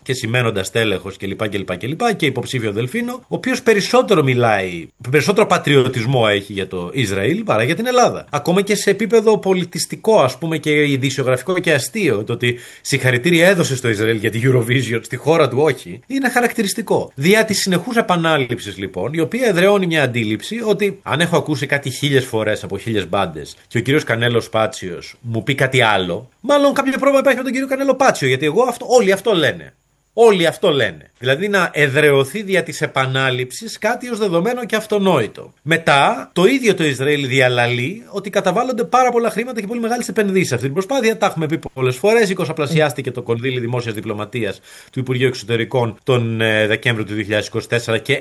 και σημαίνοντας τέλεχος κλπ. κλπ, κλπ και υποψήφιο Δελφίνο, ο οποίος περισσότερο μιλάει, περισσότερο πατριωτισμό έχει για το Ισραήλ παρά για την Ελλάδα. Ακόμα και σε επίπεδο πολιτιστικό, ας πούμε, και ειδησιογραφικό και αστείο, το ότι συγχαρητήρια έδωσε στο Ισραήλ για τη Eurovision, στη χώρα του όχι, είναι χαρακτηριστικό. Διά της συνεχούς επανάληψης, λοιπόν, η οποία εδραιώνει μια αντίληψη ότι αν έχω ακούσει κάτι χίλιες φορές από χίλιες μπάντες και ο κύριος Κανέλος Πάτσιος μου πει κάτι άλλο, μάλλον κάποιο πρόβλημα υπάρχει με τον κύριο Κανέλο Πάτσιο, γιατί εγώ αυτό, όλοι αυτό λένε. Όλοι αυτό λένε. Δηλαδή να εδραιωθεί δια της επανάληψης κάτι ως δεδομένο και αυτονόητο. Μετά, το ίδιο το Ισραήλ διαλαλεί ότι καταβάλλονται πάρα πολλά χρήματα και πολύ μεγάλες επενδύσεις σε αυτή την προσπάθεια. Τα έχουμε πει πολλές φορές. εικοσαπλασιάστηκε το κονδύλι δημόσιας διπλωματίας του Υπουργείου Εξωτερικών τον ε, Δεκέμβριο του δύο χιλιάδες είκοσι τέσσερα και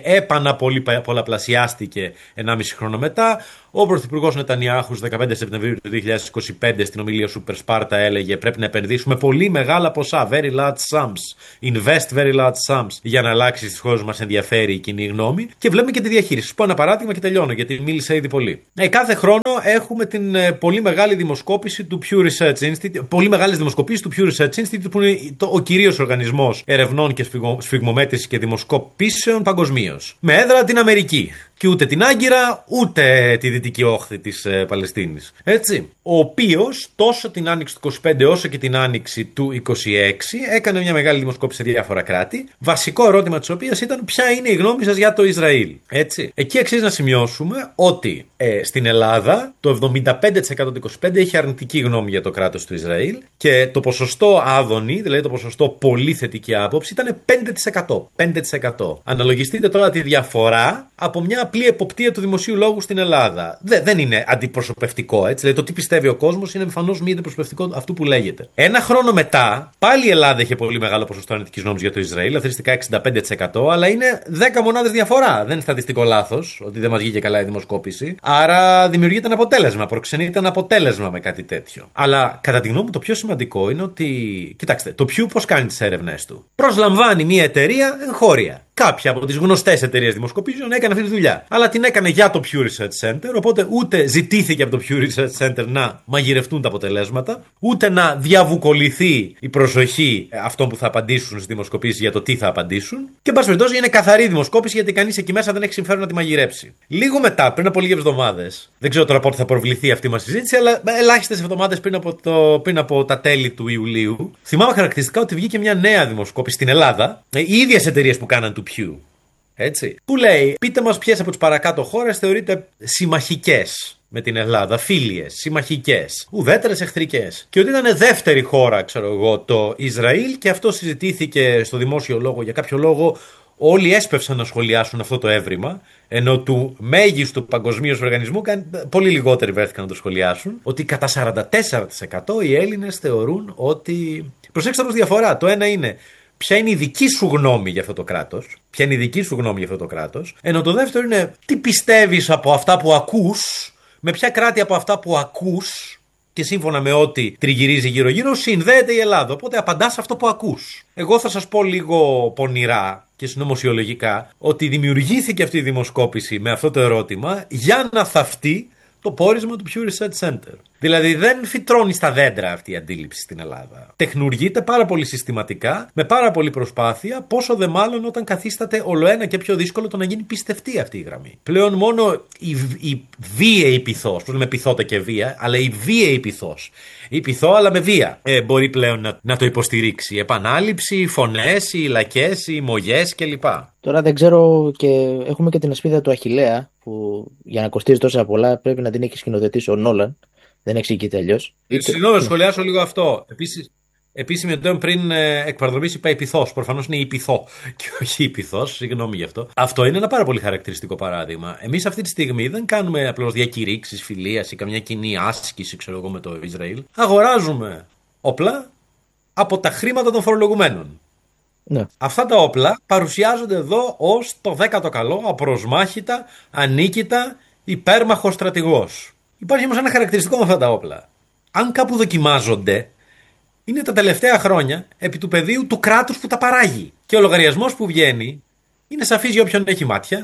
επαναπολαπλασιάστηκε ενάμιση χρόνο μετά. Ο Πρωθυπουργός Νετανιάχου στις δεκαπέντε Σεπτεμβρίου του δύο χιλιάδες είκοσι πέντε στην ομιλία Super Sparta έλεγε: πρέπει να επενδύσουμε πολύ μεγάλα ποσά, very large sums. Invest very large sums για να αλλάξει στις χώρες μας ενδιαφέρει η κοινή γνώμη. Και βλέπουμε και τη διαχείριση. Σου πω ένα παράδειγμα και τελειώνω, γιατί μίλησα ήδη πολύ. Ε, κάθε χρόνο έχουμε την ε, πολύ μεγάλη δημοσκόπηση του Pew Research Institute, πολύ μεγάλες δημοσκοπήσεις του Pew Research Institute, που είναι το, ο κυρίως οργανισμός ερευνών και σφιγμο, σφιγμομέτρησης και δημοσκοπήσεων παγκοσμίως. Με έδρα την Αμερική. Και ούτε την Άγκυρα, ούτε τη δυτική όχθη της ε, Παλαιστίνης. Έτσι. Ο οποίος τόσο την άνοιξη του είκοσι πέντε όσο και την άνοιξη του είκοσι έξι έκανε μια μεγάλη δημοσκόπηση σε διάφορα κράτη. Βασικό ερώτημα της οποίας ήταν: ποια είναι η γνώμη σας για το Ισραήλ. Έτσι. Εκεί αξίζει να σημειώσουμε ότι ε, στην Ελλάδα το εβδομήντα πέντε τοις εκατό του είκοσι πέντε είχε αρνητική γνώμη για το κράτος του Ισραήλ και το ποσοστό άδωνη, δηλαδή το ποσοστό πολύ θετική άποψη, ήταν πέντε τοις εκατό. πέντε τοις εκατό. Αναλογιστείτε τώρα τη διαφορά από μια απλή εποπτεία του δημοσίου λόγου στην Ελλάδα. Δε, δεν είναι αντιπροσωπευτικό, έτσι. Δηλαδή το τι πιστεύει ο κόσμος είναι εμφανώς μη αντιπροσωπευτικό αυτού που λέγεται. Ένα χρόνο μετά, πάλι η Ελλάδα είχε πολύ μεγάλο ποσοστό αρνητικής γνώμης για το Ισραήλ, αθρηστικά εξήντα πέντε τοις εκατό, αλλά είναι δέκα μονάδες διαφορά. Δεν είναι στατιστικό λάθος ότι δεν μας βγήκε καλά η δημοσκόπηση. Άρα δημιουργείται ένα αποτέλεσμα, προξενείται ένα αποτέλεσμα με κάτι τέτοιο. Αλλά κατά τη γνώμη μου το πιο σημαντικό είναι ότι, κοιτάξτε, το Pew πώς κάνει τις έρευνές του. Προσλαμβάνει μια εταιρεία εγχώρια. Κάποια από τις γνωστές εταιρείες δημοσκοπήσεων έκανε αυτή τη δουλειά. Αλλά την έκανε για το Pew Research Center, οπότε ούτε ζητήθηκε από το Pew Research Center να μαγειρευτούν τα αποτελέσματα, ούτε να διαβουκοληθεί η προσοχή αυτών που θα απαντήσουν στις δημοσκοπήσεις για το τι θα απαντήσουν. Και εν πάση περιπτώσει είναι καθαρή δημοσκόπηση, γιατί κανείς εκεί μέσα δεν έχει συμφέρον να τη μαγειρέψει. Λίγο μετά, πριν από λίγες εβδομάδες, δεν ξέρω τώρα πότε θα προβληθεί αυτή μας συζήτηση, αλλά ελάχιστες εβδομάδες πριν από, το, πριν από τα τέλη του Ιουλίου, θυμάμαι χαρακτηριστικά ότι βγήκε μια νέα δημοσκόπηση στην Ελλάδα, οι ίδιες εταιρείες που κάναν του Pew. Έτσι. Που λέει: πείτε μας ποιες από τις παρακάτω χώρες θεωρείτε συμμαχικές με την Ελλάδα, φίλιες, συμμαχικές, ουδέτερες εχθρικές. Και ότι ήταν δεύτερη χώρα, ξέρω εγώ, το Ισραήλ, και αυτό συζητήθηκε στο δημόσιο λόγο. Για κάποιο λόγο όλοι έσπευσαν να σχολιάσουν αυτό το έβριμα, ενώ του μέγιστου παγκοσμίως οργανισμού πολύ λιγότεροι βρέθηκαν να το σχολιάσουν, ότι κατά σαράντα τέσσερα τοις εκατό οι Έλληνες θεωρούν ότι. Προσέξτε όμως διαφορά. Το ένα είναι ποια είναι η δική σου γνώμη για αυτό το κράτος, ποια είναι η δική σου γνώμη για αυτό το κράτος, ενώ το δεύτερο είναι τι πιστεύεις από αυτά που ακούς, με ποια κράτη από αυτά που ακούς και σύμφωνα με ό,τι τριγυρίζει γύρω-γύρω συνδέεται η Ελλάδα. Οπότε απαντάς αυτό που ακούς. Εγώ θα σας πω λίγο πονηρά και συνωμοσιολογικά ότι δημιουργήθηκε αυτή η δημοσκόπηση με αυτό το ερώτημα για να θαυτεί το πόρισμα του Pew Research Center. Δηλαδή δεν φυτρώνει στα δέντρα αυτή η αντίληψη στην Ελλάδα. Τεχνουργείται πάρα πολύ συστηματικά, με πάρα πολύ προσπάθεια, πόσο δε μάλλον όταν καθίσταται ολοένα και πιο δύσκολο το να γίνει πιστευτή αυτή η γραμμή. Πλέον μόνο η, η βίαιη πειθός, που λέμε πειθότα και βία, αλλά η βίαιη πειθός, η πειθό αλλά με βία, ε, μπορεί πλέον να, να το υποστηρίξει. Επανάληψη, οι φωνές, οι λακές, οι μογιές κλπ. Τώρα δεν ξέρω, και έχουμε και την ασπίδα του Αχιλλέα, που για να κοστίζει τόσα πολλά πρέπει να την έχει σκηνοθετήσει ο Νόλαν. Δεν εξηγείται αλλιώς. Συγγνώμη, σχολιάσω λίγο αυτό. Επίσης, επίσημη εντός πριν ε, εκπαρδρομής είπα υπηθός. Προφανώς είναι υπηθό και όχι υπηθός. Συγγνώμη γι' αυτό. Αυτό είναι ένα πάρα πολύ χαρακτηριστικό παράδειγμα. Εμείς αυτή τη στιγμή δεν κάνουμε απλώς διακηρύξεις φιλίας ή καμιά κοινή άσκηση, ξέρω εγώ, με το Ισραήλ. Αγοράζουμε όπλα από τα χρήματα των φορολογουμένων. Ναι. Αυτά τα όπλα παρουσιάζονται εδώ ως το δέκατο καλό, απροσμάχητα, ανίκητα, υπέρμαχο στρατηγός. Υπάρχει όμως ένα χαρακτηριστικό με αυτά τα όπλα. Αν κάπου δοκιμάζονται, είναι τα τελευταία χρόνια επί του πεδίου του κράτους που τα παράγει. Και ο λογαριασμός που βγαίνει είναι σαφής για όποιον έχει μάτια,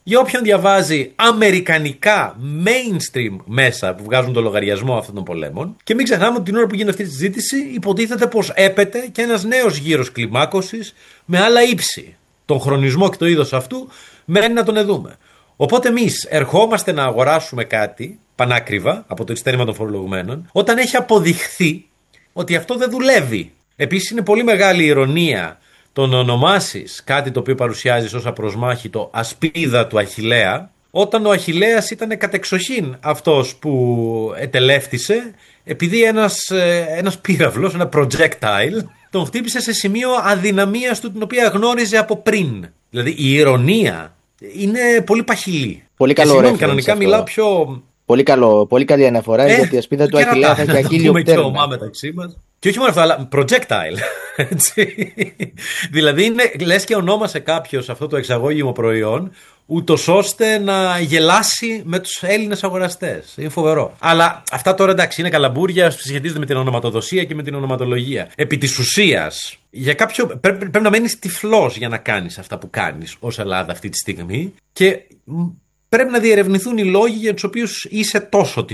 Για όποιον διαβάζει αμερικανικά mainstream μέσα που βγάζουν το λογαριασμό αυτών των πολέμων. Και μην ξεχνάμε ότι την ώρα που γίνεται αυτή τη συζήτηση υποτίθεται πως έπεται και ένας νέος γύρος κλιμάκωσης με άλλα ύψη. Τον χρονισμό και το είδος αυτού μένει να τον εδούμε. Οπότε εμείς ερχόμαστε να αγοράσουμε κάτι πανάκριβα από το ειστέρημα των φορολογουμένων όταν έχει αποδειχθεί ότι αυτό δεν δουλεύει. Επίσης είναι πολύ μεγάλη ηρωνία το να ονομάσεις κάτι το οποίο παρουσιάζεις ως απροσμάχητο ασπίδα του Αχιλλέα, όταν ο Αχιλλέας ήταν κατεξοχήν αυτός που ετελεύτησε επειδή ένας, ένας πύραυλος, ένα projectile, τον χτύπησε σε σημείο αδυναμίας του την οποία γνώριζε από πριν. Δηλαδή η ηρωνία είναι πολύ παχυλή. Πολύ καλό. Συγγνώμη, κανονικά μιλάω πιο... Πολύ, καλό, πολύ καλή αναφορά ε, γιατί η ασπίδα του Αχιλλέα θα έχει ακύλιο πτέρνα. μεταξύ μας. Και όχι μόνο αυτό, αλλά projectile. Έτσι. Δηλαδή, είναι, λες και ονόμασε κάποιος αυτό το εξαγώγημο προϊόν, ούτως ώστε να γελάσει με τους Έλληνες αγοραστές. Είναι φοβερό. Αλλά αυτά τώρα εντάξει είναι καλαμπούρια, σχετίζονται με την ονοματοδοσία και με την ονοματολογία. Επί της ουσίας, για κάποιο, πρέπει, πρέπει να μένεις τυφλός για να κάνεις αυτά που κάνεις ως Ελλάδα αυτή τη στιγμή και πρέπει να διερευνηθούν οι λόγοι για τους οποίους είσαι τόσο τυφλός.